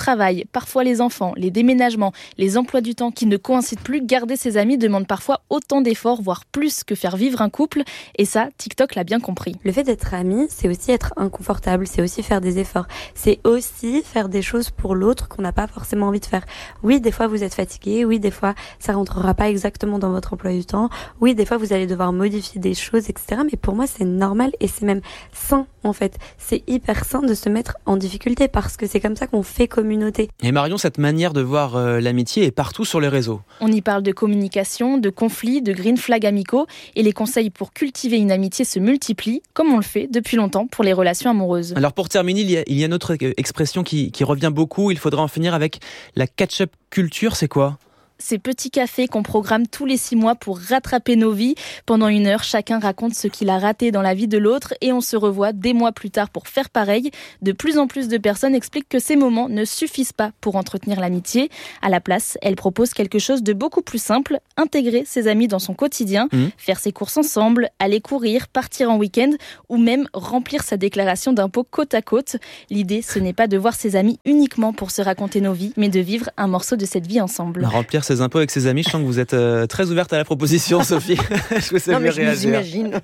travail, parfois les enfants, les déménagements, les emplois du temps qui ne coïncident plus. Garder ses amis demande parfois autant d'efforts, voire plus que faire vivre un couple. Et ça, TikTok l'a bien compris. Le fait d'être ami, c'est aussi être inconfortable, c'est aussi faire des efforts. C'est aussi faire des choses pour l'autre qu'on n'a pas forcément envie de faire. Oui, des fois vous êtes fatigué, oui, des fois ça rentrera pas exactement dans votre emploi du temps, oui, des fois vous allez devoir modifier des choses, etc. Mais pour moi, c'est normal et c'est même sain, en fait. C'est hyper sain de se mettre en difficulté parce que c'est comme ça qu'on fait communauté. Et Marion, cette manière de voir l'amitié est partout sur les réseaux. On y parle de communication, de conflits, de green flags amicaux et les conseils pour cultiver une amitié se multiplient, comme on le fait depuis longtemps pour les relations amoureuses. Alors pour terminer, il y a une autre expression qui revient beaucoup, il faudra en finir avec la catch-up culture, c'est quoi ? Ces petits cafés qu'on programme tous les 6 mois pour rattraper nos vies. Pendant 1 heure, chacun raconte ce qu'il a raté dans la vie de l'autre et on se revoit des mois plus tard pour faire pareil. De plus en plus de personnes expliquent que ces moments ne suffisent pas pour entretenir l'amitié. À la place, elles proposent quelque chose de beaucoup plus simple, intégrer ses amis dans son quotidien, faire ses courses ensemble, aller courir, partir en week-end ou même remplir sa déclaration d'impôt côte à côte. L'idée, ce n'est pas de voir ses amis uniquement pour se raconter nos vies, mais de vivre un morceau de cette vie ensemble. Remplir ses impôts avec ses amis, je sens que vous êtes très ouverte à la proposition, Sophie. Je vous non, mais je m'imagine.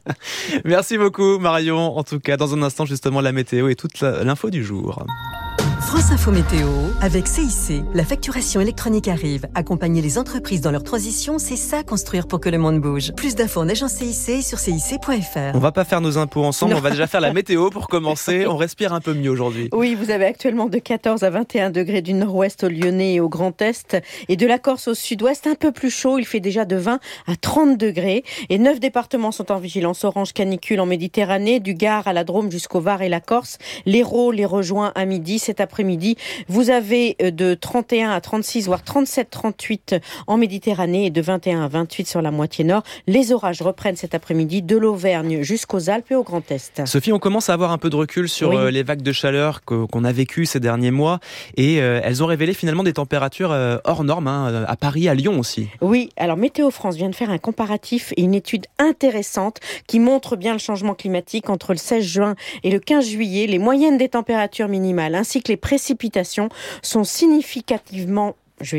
Merci beaucoup, Marion. En tout cas, dans un instant, justement, la météo et toute l'info du jour. France Info Météo avec CIC. La facturation électronique arrive. Accompagner les entreprises dans leur transition, c'est ça, construire pour que le monde bouge. Plus d'infos en agence CIC sur cic.fr. On va pas faire nos impôts ensemble, on va déjà faire la météo pour commencer. On respire un peu mieux aujourd'hui. Oui, vous avez actuellement de 14 à 21 degrés du nord-ouest au Lyonnais et au Grand Est et de la Corse au sud-ouest, un peu plus chaud. Il fait déjà de 20 à 30 degrés et 9 départements sont en vigilance orange canicule en Méditerranée, du Gard à la Drôme jusqu'au Var et la Corse. L'Hérault les rejoint à midi. Cet après-midi, vous avez de 31 à 36, voire 37-38 en Méditerranée et de 21 à 28 sur la moitié nord. Les orages reprennent cet après-midi de l'Auvergne jusqu'aux Alpes et au Grand Est. Sophie, on commence à avoir un peu de recul sur les vagues de chaleur qu'on a vécues ces derniers mois et elles ont révélé finalement des températures hors normes à Paris, à Lyon aussi. Oui, alors Météo France vient de faire un comparatif et une étude intéressante qui montre bien le changement climatique entre le 16 juin et le 15 juillet. Les moyennes des températures minimales ainsi que les précipitations sont significativement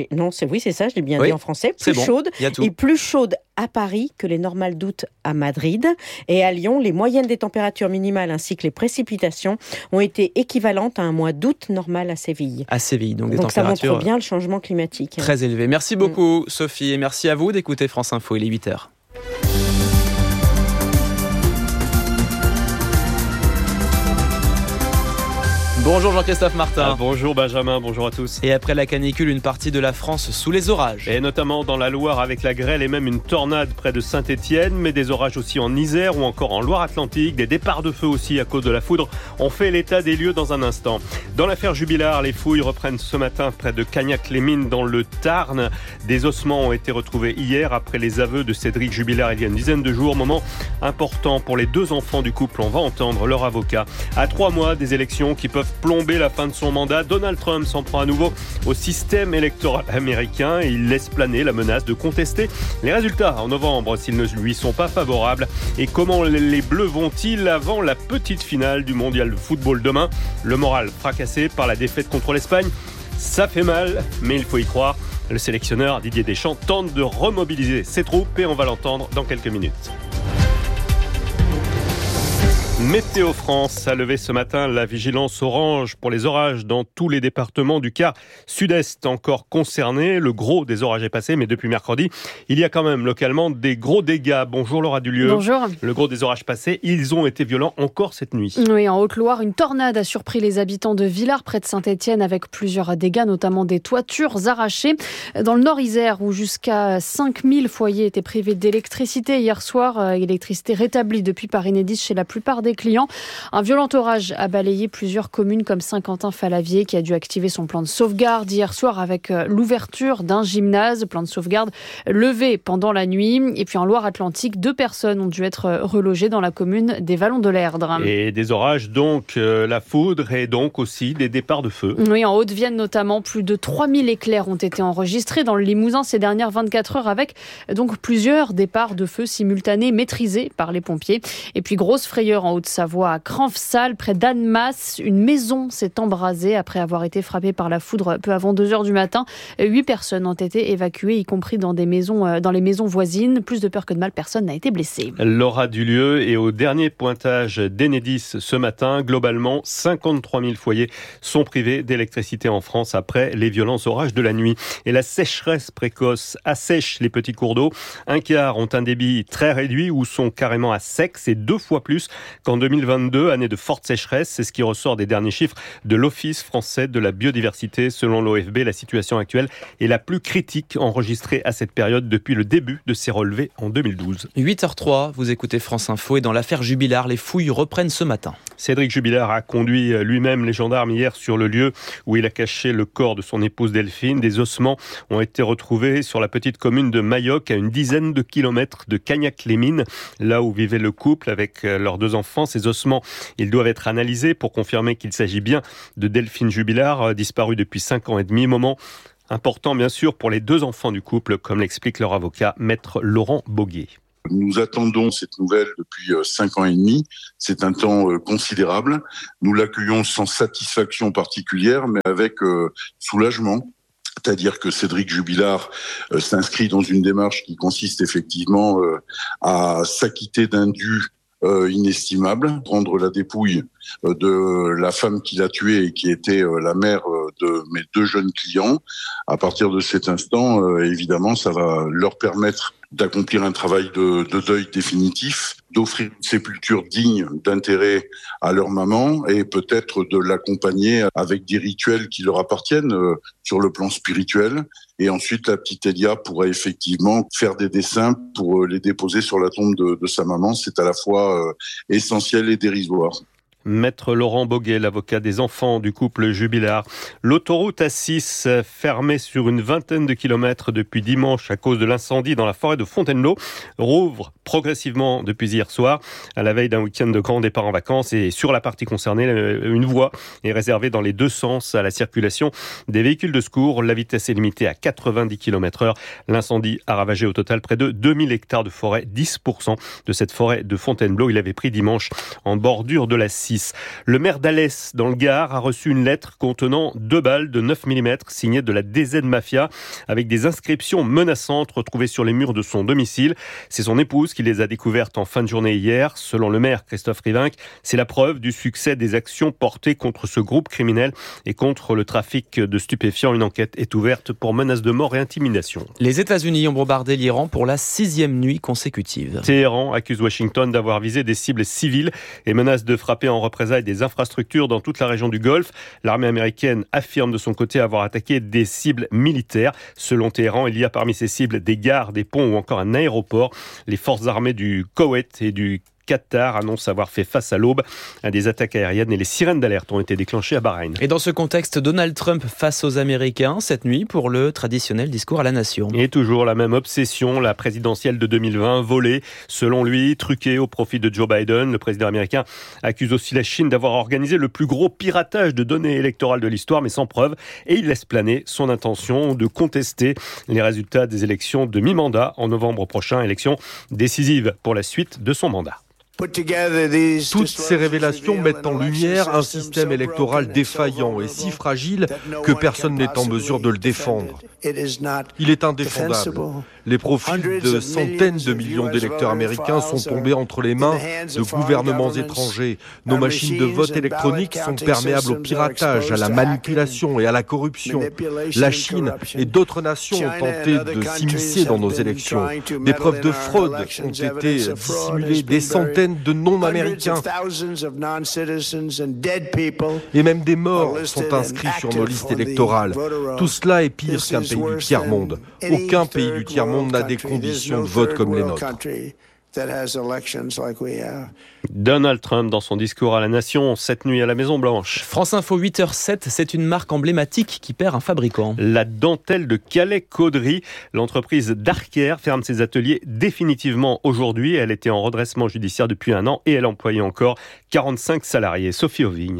c'est ça, je l'ai bien dit en français, plus chaude et plus chaude à Paris que les normales d'août à Madrid. Et à Lyon, les moyennes des températures minimales ainsi que les précipitations ont été équivalentes à un mois d'août normal à Séville. À Séville, donc des températures températures ça montre bien le changement climatique. Très élevé. Merci beaucoup Sophie et merci à vous d'écouter France Info, il est 8h. Bonjour Jean-Christophe Martin. Bonjour Benjamin, bonjour à tous. Et après la canicule, une partie de la France sous les orages. Et notamment dans la Loire avec la grêle et même une tornade près de Saint-Étienne, mais des orages aussi en Isère ou encore en Loire-Atlantique, des départs de feu aussi à cause de la foudre. On fait l'état des lieux dans un instant. Dans l'affaire Jubilard, les fouilles reprennent ce matin près de Cagnac-les-Mines dans le Tarn. Des ossements ont été retrouvés hier après les aveux de Cédric Jubilard il y a une dizaine de jours. Moment important pour les 2 enfants du couple. On va entendre leur avocat. À 3 mois des élections qui peuvent plomber la fin de son mandat, Donald Trump s'en prend à nouveau au système électoral américain et il laisse planer la menace de contester les résultats en novembre s'ils ne lui sont pas favorables. Et comment les Bleus vont-ils avant la petite finale du mondial de football demain? Le moral fracassé par la défaite contre l'Espagne, ça fait mal, mais il faut y croire. Le sélectionneur Didier Deschamps tente de remobiliser ses troupes et on va l'entendre dans quelques minutes. Météo France a levé ce matin la vigilance orange pour les orages dans tous les départements du quart sud-est encore concernés. Le gros des orages est passé, mais depuis mercredi, il y a quand même localement des gros dégâts. Bonjour Laura Dulieu. Bonjour. Le gros des orages passés, ils ont été violents encore cette nuit. Oui, en Haute-Loire, une tornade a surpris les habitants de Villars près de Saint-Étienne avec plusieurs dégâts, notamment des toitures arrachées. Dans le Nord-Isère, où jusqu'à 5000 foyers étaient privés d'électricité hier soir, électricité rétablie depuis par Enedis chez la plupart des clients. Un violent orage a balayé plusieurs communes comme Saint-Quentin-Fallavier qui a dû activer son plan de sauvegarde hier soir avec l'ouverture d'un gymnase, plan de sauvegarde levé pendant la nuit. Et puis en Loire-Atlantique, 2 personnes ont dû être relogées dans la commune des Vallons de l'Erdre. Et des orages donc, la foudre et donc aussi des départs de feu. Oui, en Haute-Vienne notamment, plus de 3000 éclairs ont été enregistrés dans le Limousin ces dernières 24 heures avec donc plusieurs départs de feu simultanés maîtrisés par les pompiers. Et puis grosse frayeur en Haute-Vienne Haute-Savoie, à Cranfsal, près d'Annemasse. Une maison s'est embrasée après avoir été frappée par la foudre peu avant 2h du matin. 8 personnes ont été évacuées, y compris dans les maisons voisines. Plus de peur que de mal, personne n'a été blessé. L'aura du lieu et au dernier pointage d'Enedis ce matin, globalement, 53 000 foyers sont privés d'électricité en France après les violents orages de la nuit. Et la sécheresse précoce assèche les petits cours d'eau. Un quart ont un débit très réduit ou sont carrément à sec. C'est 2 fois plus qu'en 2022, année de forte sécheresse. C'est ce qui ressort des derniers chiffres de l'Office français de la biodiversité. Selon l'OFB, la situation actuelle est la plus critique enregistrée à cette période depuis le début de ces relevés en 2012. 8h03, vous écoutez France Info et dans l'affaire Jubilard, les fouilles reprennent ce matin. Cédric Jubilard a conduit lui-même les gendarmes hier sur le lieu où il a caché le corps de son épouse Delphine. Des ossements ont été retrouvés sur la petite commune de Mayoc, à une dizaine de kilomètres de Cagnac-les-Mines, là où vivait le couple avec leurs 2 enfants. Ces ossements, ils doivent être analysés pour confirmer qu'il s'agit bien de Delphine Jubilard, disparue depuis 5 ans et demi. Moment important bien sûr pour les 2 enfants du couple, comme l'explique leur avocat, maître Laurent Boguet. Nous attendons cette nouvelle depuis 5 ans et demi. C'est un temps considérable. Nous l'accueillons sans satisfaction particulière, mais avec soulagement. C'est-à-dire que Cédric Jubilard s'inscrit dans une démarche qui consiste effectivement à s'acquitter d'un dû inestimable, prendre la dépouille de la femme qui l'a tué et qui était la mère de mes 2 jeunes clients. À partir de cet instant, évidemment, ça va leur permettre d'accomplir un travail de deuil définitif, d'offrir une sépulture digne d'intérêt à leur maman et peut-être de l'accompagner avec des rituels qui leur appartiennent sur le plan spirituel. Et ensuite, la petite Elia pourra effectivement faire des dessins pour les déposer sur la tombe de sa maman. C'est à la fois essentiel et dérisoire. Maître Laurent Boguet, l'avocat des enfants du couple Jubilard. L'autoroute A6, fermée sur une vingtaine de kilomètres depuis dimanche à cause de l'incendie dans la forêt de Fontainebleau, rouvre progressivement depuis hier soir, à la veille d'un week-end de grand départ en vacances. Et sur la partie concernée, une voie est réservée dans les 2 sens à la circulation des véhicules de secours. La vitesse est limitée à 90 km/h. L'incendie a ravagé au total près de 2000 hectares de forêt, 10% de cette forêt de Fontainebleau. Il avait pris dimanche en bordure de la 6. Le maire d'Alès, dans le Gard, a reçu une lettre contenant 2 balles de 9 mm signées de la DZ Mafia avec des inscriptions menaçantes retrouvées sur les murs de son domicile. C'est son épouse qui les a découvertes en fin de journée hier. Selon le maire Christophe Rivinc, c'est la preuve du succès des actions portées contre ce groupe criminel et contre le trafic de stupéfiants. Une enquête est ouverte pour menaces de mort et intimidation. Les États-Unis ont bombardé l'Iran pour la 6e nuit consécutive. Téhéran accuse Washington d'avoir visé des cibles civiles et menace de frapper en représailles des infrastructures dans toute la région du Golfe. L'armée américaine affirme de son côté avoir attaqué des cibles militaires. Selon Téhéran, il y a parmi ces cibles des gares, des ponts ou encore un aéroport. Les forces armées du Koweït et du Qatar annonce avoir fait face à l'aube à des attaques aériennes et les sirènes d'alerte ont été déclenchées à Bahreïn. Et dans ce contexte, Donald Trump face aux Américains cette nuit pour le traditionnel discours à la nation. Et toujours la même obsession, la présidentielle de 2020, volée, selon lui, truquée au profit de Joe Biden. Le président américain accuse aussi la Chine d'avoir organisé le plus gros piratage de données électorales de l'histoire, mais sans preuve. Et il laisse planer son intention de contester les résultats des élections de mi-mandat en novembre prochain, élection décisive pour la suite de son mandat. Toutes ces révélations mettent en lumière un système électoral défaillant et si fragile que personne n'est en mesure de le défendre. Il est indéfendable. Les profils de centaines de millions d'électeurs américains sont tombés entre les mains de gouvernements étrangers. Nos machines de vote électronique sont perméables au piratage, à la manipulation et à la corruption. La Chine et d'autres nations ont tenté de s'immiscer dans nos élections. Des preuves de fraude ont été dissimulées, des centaines de non-américains et même des morts sont inscrits sur nos listes électorales. Tout cela est pire qu'un pays du tiers-monde. Aucun pays du tiers-monde n'a des conditions de vote comme les nôtres. Donald Trump dans son discours à la nation cette nuit à la Maison-Blanche. France Info 8h07, c'est une marque emblématique qui perd un fabricant. La dentelle de Calais-Caudry, l'entreprise Darker ferme ses ateliers définitivement aujourd'hui. Elle était en redressement judiciaire depuis 1 an et elle employait encore 45 salariés. Sophie Auvigne.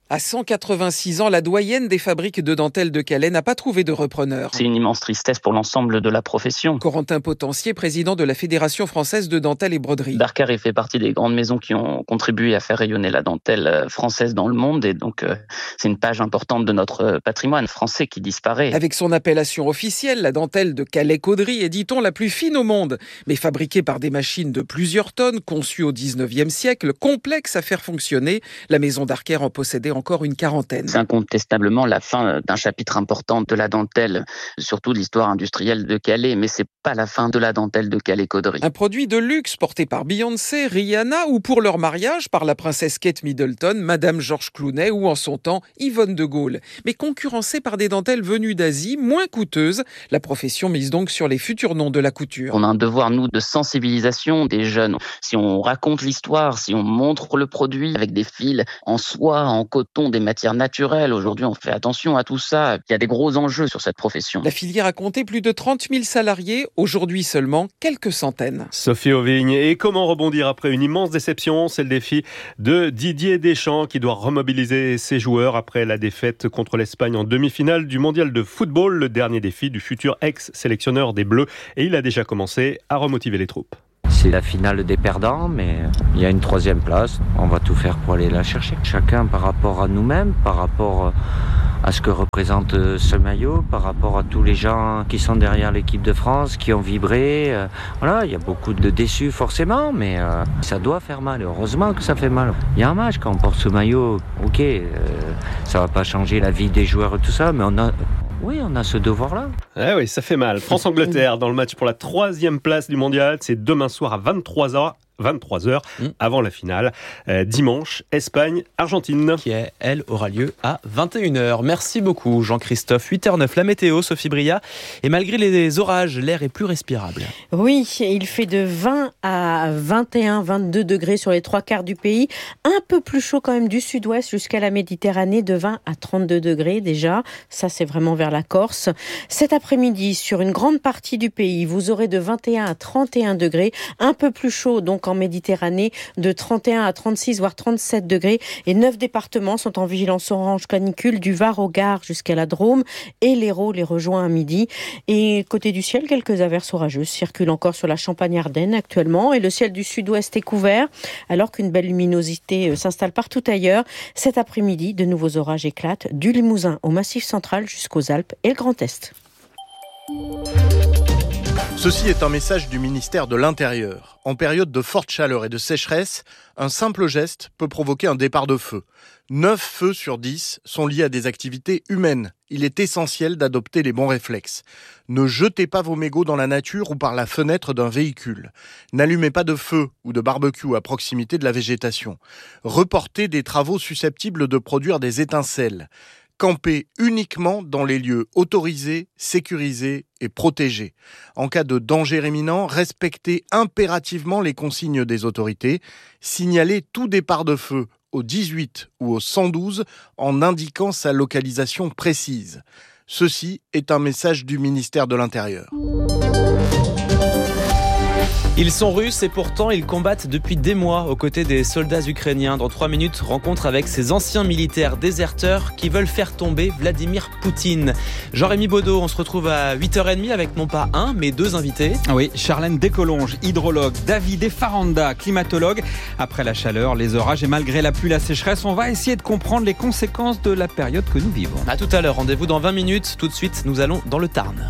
À 186 ans, la doyenne des fabriques de dentelle de Calais n'a pas trouvé de repreneur. C'est une immense tristesse pour l'ensemble de la profession. Corentin Potentier, président de la Fédération française de dentelle et broderie. Darker fait partie des grandes maisons qui ont contribué à faire rayonner la dentelle française dans le monde et donc c'est une page importante de notre patrimoine français qui disparaît. Avec son appellation officielle, la dentelle de Calais-Caudry est, dit-on, la plus fine au monde, mais fabriquée par des machines de plusieurs tonnes, conçues au 19e siècle, complexe à faire fonctionner. La maison Darker en possédait encore une quarantaine. C'est incontestablement la fin d'un chapitre important de la dentelle, surtout de l'histoire industrielle de Calais, mais c'est pas la fin de la dentelle de Calais-Caudry. Un produit de luxe porté par Beyoncé, Rihanna ou pour leur mariage par la princesse Kate Middleton, Madame George Clooney ou en son temps Yvonne de Gaulle. Mais concurrencé par des dentelles venues d'Asie, moins coûteuses, la profession mise donc sur les futurs noms de la couture. On a un devoir, nous, de sensibilisation des jeunes. Si on raconte l'histoire, si on montre le produit avec des fils en soie, en coton, des matières naturelles, aujourd'hui on fait attention à tout ça. Il y a des gros enjeux sur cette profession. La filière a compté plus de 30 000 salariés, aujourd'hui seulement quelques centaines. Sophie Auvigne, et comment rebondir après une immense déception? C'est le défi de Didier Deschamps qui doit remobiliser ses joueurs après la défaite contre l'Espagne en demi-finale du mondial de football, le dernier défi du futur ex-sélectionneur des Bleus, et il a déjà commencé à remotiver les troupes. C'est la finale des perdants, mais il y a une 3e place. On va tout faire pour aller la chercher. Chacun par rapport à nous-mêmes, par rapport à ce que représente ce maillot, par rapport à tous les gens qui sont derrière l'équipe de France, qui ont vibré. Voilà, il y a beaucoup de déçus forcément, mais ça doit faire mal. Heureusement que ça fait mal. Il y a un match quand on porte ce maillot. Ok, ça va pas changer la vie des joueurs et tout ça, mais on a ce devoir-là. Ah oui, ça fait mal. France-Angleterre dans le match pour la 3e place du mondial. C'est demain soir à 23h. Avant la finale. Dimanche, Espagne-Argentine. Qui, elle, aura lieu à 21h. Merci beaucoup, Jean-Christophe. 8h09, la météo, Sophie Bria. Et malgré les orages, l'air est plus respirable. Oui, il fait de 20 à 21, 22 degrés sur les 3/4 du pays. Un peu plus chaud quand même du sud-ouest jusqu'à la Méditerranée, de 20 à 32 degrés déjà. Ça, c'est vraiment vers la Corse. Cet après-midi, sur une grande partie du pays, vous aurez de 21 à 31 degrés. Un peu plus chaud, donc en Méditerranée, de 31 à 36 voire 37 degrés, et 9 départements sont en vigilance orange canicule, du Var au Gard jusqu'à la Drôme, et l'Hérault les rejoint à midi. Et côté du ciel, quelques averses orageuses circulent encore sur la Champagne-Ardenne actuellement, et le ciel du sud-ouest est couvert alors qu'une belle luminosité s'installe partout ailleurs. Cet après-midi, de nouveaux orages éclatent du Limousin au Massif central jusqu'aux Alpes et le Grand Est. Ceci est un message du ministère de l'Intérieur. En période de forte chaleur et de sécheresse, un simple geste peut provoquer un départ de feu. 9 feux sur 10 sont liés à des activités humaines. Il est essentiel d'adopter les bons réflexes. Ne jetez pas vos mégots dans la nature ou par la fenêtre d'un véhicule. N'allumez pas de feu ou de barbecue à proximité de la végétation. Reportez des travaux susceptibles de produire des étincelles. Campez uniquement dans les lieux autorisés, sécurisés et protégés. En cas de danger imminent, respectez impérativement les consignes des autorités. Signalez tout départ de feu au 18 ou au 112 en indiquant sa localisation précise. Ceci est un message du ministère de l'Intérieur. Ils sont russes et pourtant ils combattent depuis des mois aux côtés des soldats ukrainiens. Dans 3 minutes, rencontre avec ces anciens militaires déserteurs qui veulent faire tomber Vladimir Poutine. Jean-Rémy Baudot, on se retrouve à 8h30 avec non pas un, mais 2 invités. Oui, Charlène Descolonges, hydrologue, David Faranda, climatologue. Après la chaleur, les orages et malgré la pluie, la sécheresse, on va essayer de comprendre les conséquences de la période que nous vivons. À tout à l'heure, rendez-vous dans 20 minutes. Tout de suite, nous allons dans le Tarn.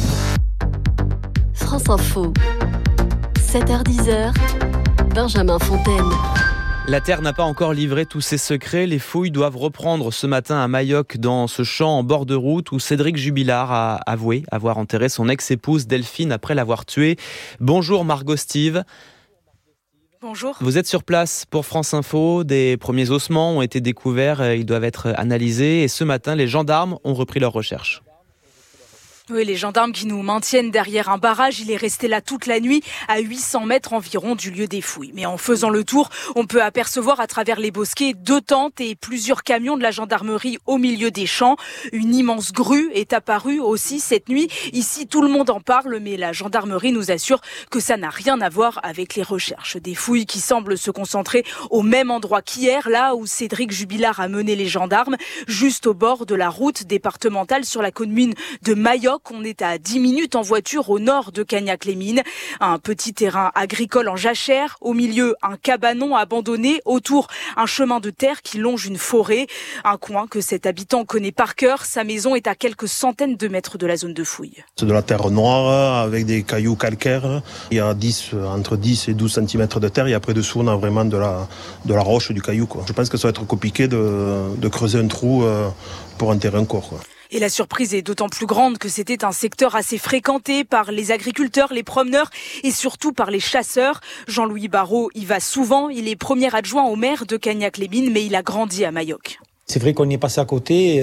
France Info. 7h-10h, Benjamin Fontaine. La Terre n'a pas encore livré tous ses secrets. Les fouilles doivent reprendre ce matin à Mayoc, dans ce champ en bord de route où Cédric Jubilard a avoué avoir enterré son ex-épouse Delphine après l'avoir tuée. Bonjour Margot Steve. Bonjour. Vous êtes sur place pour France Info. Des premiers ossements ont été découverts. Ils doivent être analysés. Et ce matin, les gendarmes ont repris leurs recherches. Oui, les gendarmes qui nous maintiennent derrière un barrage, il est resté là toute la nuit, à 800 mètres environ du lieu des fouilles. Mais en faisant le tour, on peut apercevoir à travers les bosquets 2 tentes et plusieurs camions de la gendarmerie au milieu des champs. Une immense grue est apparue aussi cette nuit. Ici, tout le monde en parle, mais la gendarmerie nous assure que ça n'a rien à voir avec les recherches. Des fouilles qui semblent se concentrer au même endroit qu'hier, là où Cédric Jubilard a mené les gendarmes, juste au bord de la route départementale sur la commune de Mayoc. On est à 10 minutes en voiture au nord de Cagnac-les-Mines. Un petit terrain agricole en jachère. Au milieu, un cabanon abandonné. Autour, un chemin de terre qui longe une forêt. Un coin que cet habitant connaît par cœur. Sa maison est à quelques centaines de mètres de la zone de fouille. C'est de la terre noire avec des cailloux calcaires. Il y a entre 10 et 12 cm de terre. Et après dessous, on a vraiment de la roche, du caillou, quoi. Je pense que ça va être compliqué de creuser un trou pour enterrer un corps, quoi. Et la surprise est d'autant plus grande que c'était un secteur assez fréquenté par les agriculteurs, les promeneurs et surtout par les chasseurs. Jean-Louis Barrault y va souvent. Il est premier adjoint au maire de Cagnac-les-Mines, mais il a grandi à Mayoc. C'est vrai qu'on y est passé à côté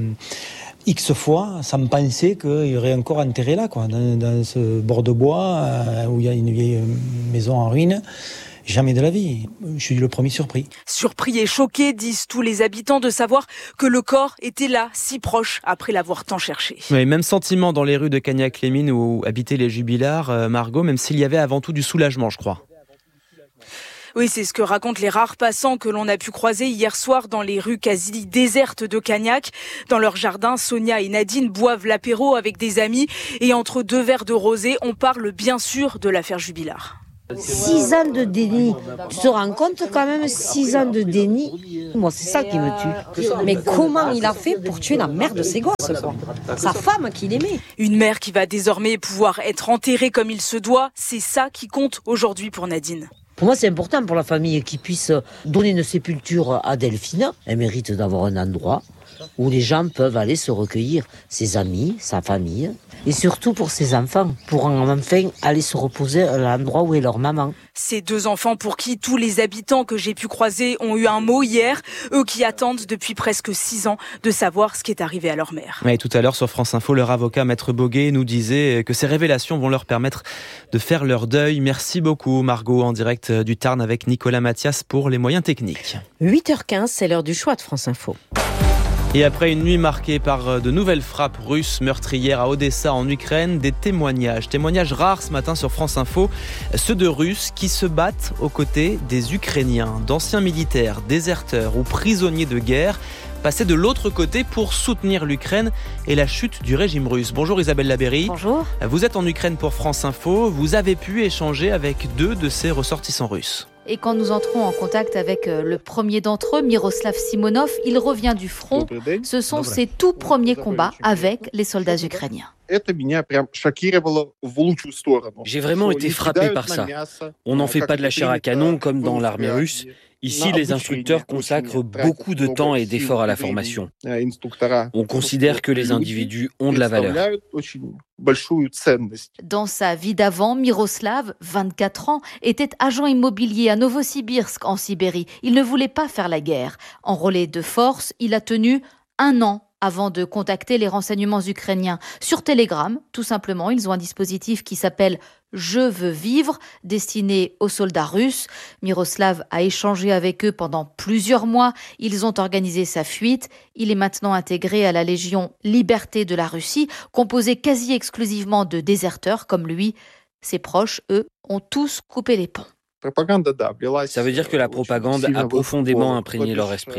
X fois, sans me penser qu'il y aurait encore enterré là, quoi, dans ce bord de bois où il y a une vieille maison en ruine. Jamais de la vie. Je suis le premier surpris. Surpris et choqués, disent tous les habitants, de savoir que le corps était là, si proche, après l'avoir tant cherché. Oui, même sentiment dans les rues de Cagnac-les-Mines où habitaient les Jubilards, Margot, même s'il y avait avant tout du soulagement, je crois. Oui, c'est ce que racontent les rares passants que l'on a pu croiser hier soir dans les rues quasi désertes de Cagnac. Dans leur jardin, Sonia et Nadine boivent l'apéro avec des amis et entre 2 verres de rosé, on parle bien sûr de l'affaire Jubilard. 6 ans de déni. Tu te rends compte quand même, 6 ans de déni. Moi, c'est ça qui me tue. Mais comment il a fait pour tuer la mère de ses gosses, quoi ? Sa femme qu'il aimait. Une mère qui va désormais pouvoir être enterrée comme il se doit, c'est ça qui compte aujourd'hui pour Nadine. Pour moi, c'est important pour la famille qu'il puisse donner une sépulture à Delphine. Elle mérite d'avoir un endroit où les gens peuvent aller se recueillir, ses amis, sa famille, et surtout pour ses enfants, pour enfin aller se reposer à l'endroit où est leur maman. Ces 2 enfants pour qui tous les habitants que j'ai pu croiser ont eu un mot hier, eux qui attendent depuis presque 6 ans de savoir ce qui est arrivé à leur mère. Et tout à l'heure sur France Info, leur avocat Maître Boguet nous disait que ces révélations vont leur permettre de faire leur deuil. Merci beaucoup Margot, en direct du Tarn avec Nicolas Mathias pour les moyens techniques. 8h15, c'est l'heure du choix de France Info. Et après une nuit marquée par de nouvelles frappes russes meurtrières à Odessa en Ukraine, des témoignages rares ce matin sur France Info, ceux de Russes qui se battent aux côtés des Ukrainiens, d'anciens militaires, déserteurs ou prisonniers de guerre, passés de l'autre côté pour soutenir l'Ukraine et la chute du régime russe. Bonjour Isabelle Labéry. Bonjour. Vous êtes en Ukraine pour France Info, vous avez pu échanger avec 2 de ces ressortissants russes. Et quand nous entrons en contact avec le premier d'entre eux, Miroslav Simonov, il revient du front. Ce sont ses tout premiers combats avec les soldats ukrainiens. J'ai vraiment été frappé par ça. On n'en fait pas de la chair à canon comme dans l'armée russe. Ici, les instructeurs consacrent beaucoup de temps et d'efforts à la formation. On considère que les individus ont de la valeur. Dans sa vie d'avant, Miroslav, 24 ans, était agent immobilier à Novosibirsk, en Sibérie. Il ne voulait pas faire la guerre. Enrôlé de force, il a tenu 1 an avant de contacter les renseignements ukrainiens. Sur Telegram, tout simplement, ils ont un dispositif qui s'appelle « Je veux vivre », destiné aux soldats russes. Miroslav a échangé avec eux pendant plusieurs mois. Ils ont organisé sa fuite. Il est maintenant intégré à la Légion Liberté de la Russie, composée quasi exclusivement de déserteurs comme lui. Ses proches, eux, ont tous coupé les ponts. Ça veut dire que la propagande a profondément imprégné leur esprit.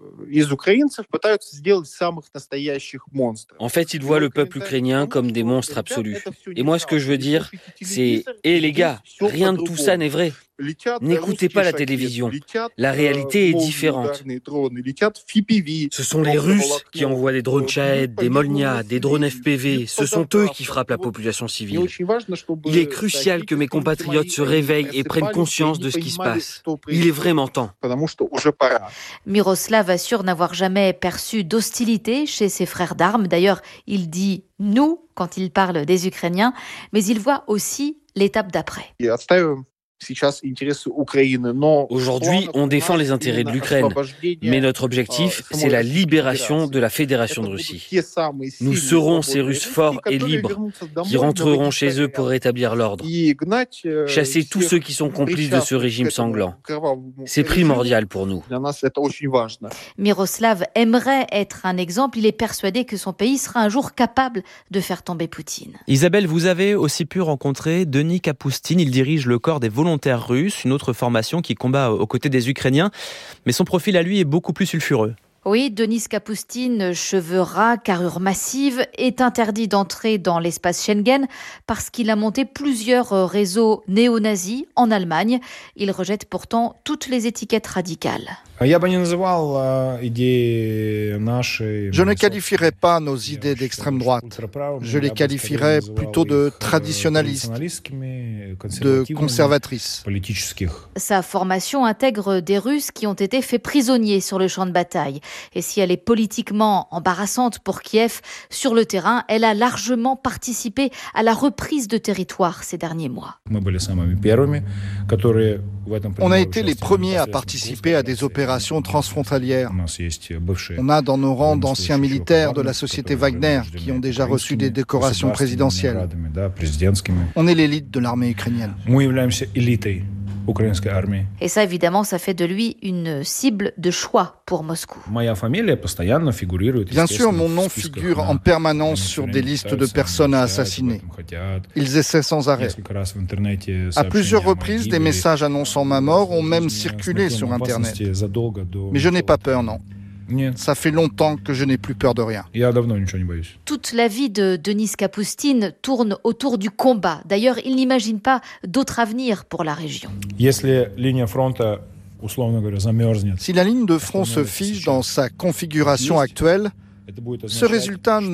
En fait, ils voient le peuple ukrainien comme des monstres absolus. Et moi, ce que je veux dire, c'est « Hé les gars, rien de tout ça n'est vrai. N'écoutez pas la télévision. La réalité est différente. Ce sont les Russes qui envoient des drones Shahed, des Molnia, des drones FPV. Ce sont eux qui frappent la population civile. Il est crucial que mes compatriotes se réveillent et prennent conscience de ce qui se passe. Il est vraiment temps. » Miroslav assure n'avoir jamais perçu d'hostilité chez ses frères d'armes. D'ailleurs, il dit « nous » quand il parle des Ukrainiens, mais il voit aussi l'étape d'après. Aujourd'hui, on défend les intérêts de l'Ukraine, mais notre objectif, c'est la libération de la Fédération de Russie. Nous serons ces Russes forts et libres, qui rentreront chez eux pour rétablir l'ordre. Chasser tous ceux qui sont complices de ce régime sanglant. C'est primordial pour nous. Miroslav aimerait être un exemple. Il est persuadé que son pays sera un jour capable de faire tomber Poutine. Isabelle, vous avez aussi pu rencontrer Denis Kapoustine. Il dirige le corps des volontaires russes, une autre formation qui combat aux côtés des Ukrainiens. Mais son profil à lui est beaucoup plus sulfureux. Oui, Denis Kapoustine, cheveux ras, carrure massive, est interdit d'entrer dans l'espace Schengen parce qu'il a monté plusieurs réseaux néo-nazis en Allemagne. Il rejette pourtant toutes les étiquettes radicales. Je ne qualifierais pas nos idées d'extrême droite. Je les qualifierais plutôt de traditionnalistes, de conservatrices. Sa formation intègre des Russes qui ont été faits prisonniers sur le champ de bataille. Et si elle est politiquement embarrassante pour Kiev, sur le terrain, elle a largement participé à la reprise de territoire ces derniers mois. On a été les premiers à participer à des opérations transfrontalières. On a dans nos rangs d'anciens militaires de la société Wagner qui ont déjà reçu des décorations présidentielles. On est l'élite de l'armée ukrainienne. Et ça, évidemment, ça fait de lui une cible de choix pour Moscou. Bien sûr, mon nom figure en permanence sur des listes de personnes à assassiner. Ils essaient sans arrêt. À plusieurs reprises, des messages annonçant ma mort ont même circulé sur Internet. Mais je n'ai pas peur, non. Ça fait longtemps que je n'ai plus peur de rien. Toute la vie de Denis Kapoustine tourne autour du combat. D'ailleurs, il n'imagine pas d'autre avenir pour la région. Si la ligne de front se fige dans sa configuration actuelle, ce résultat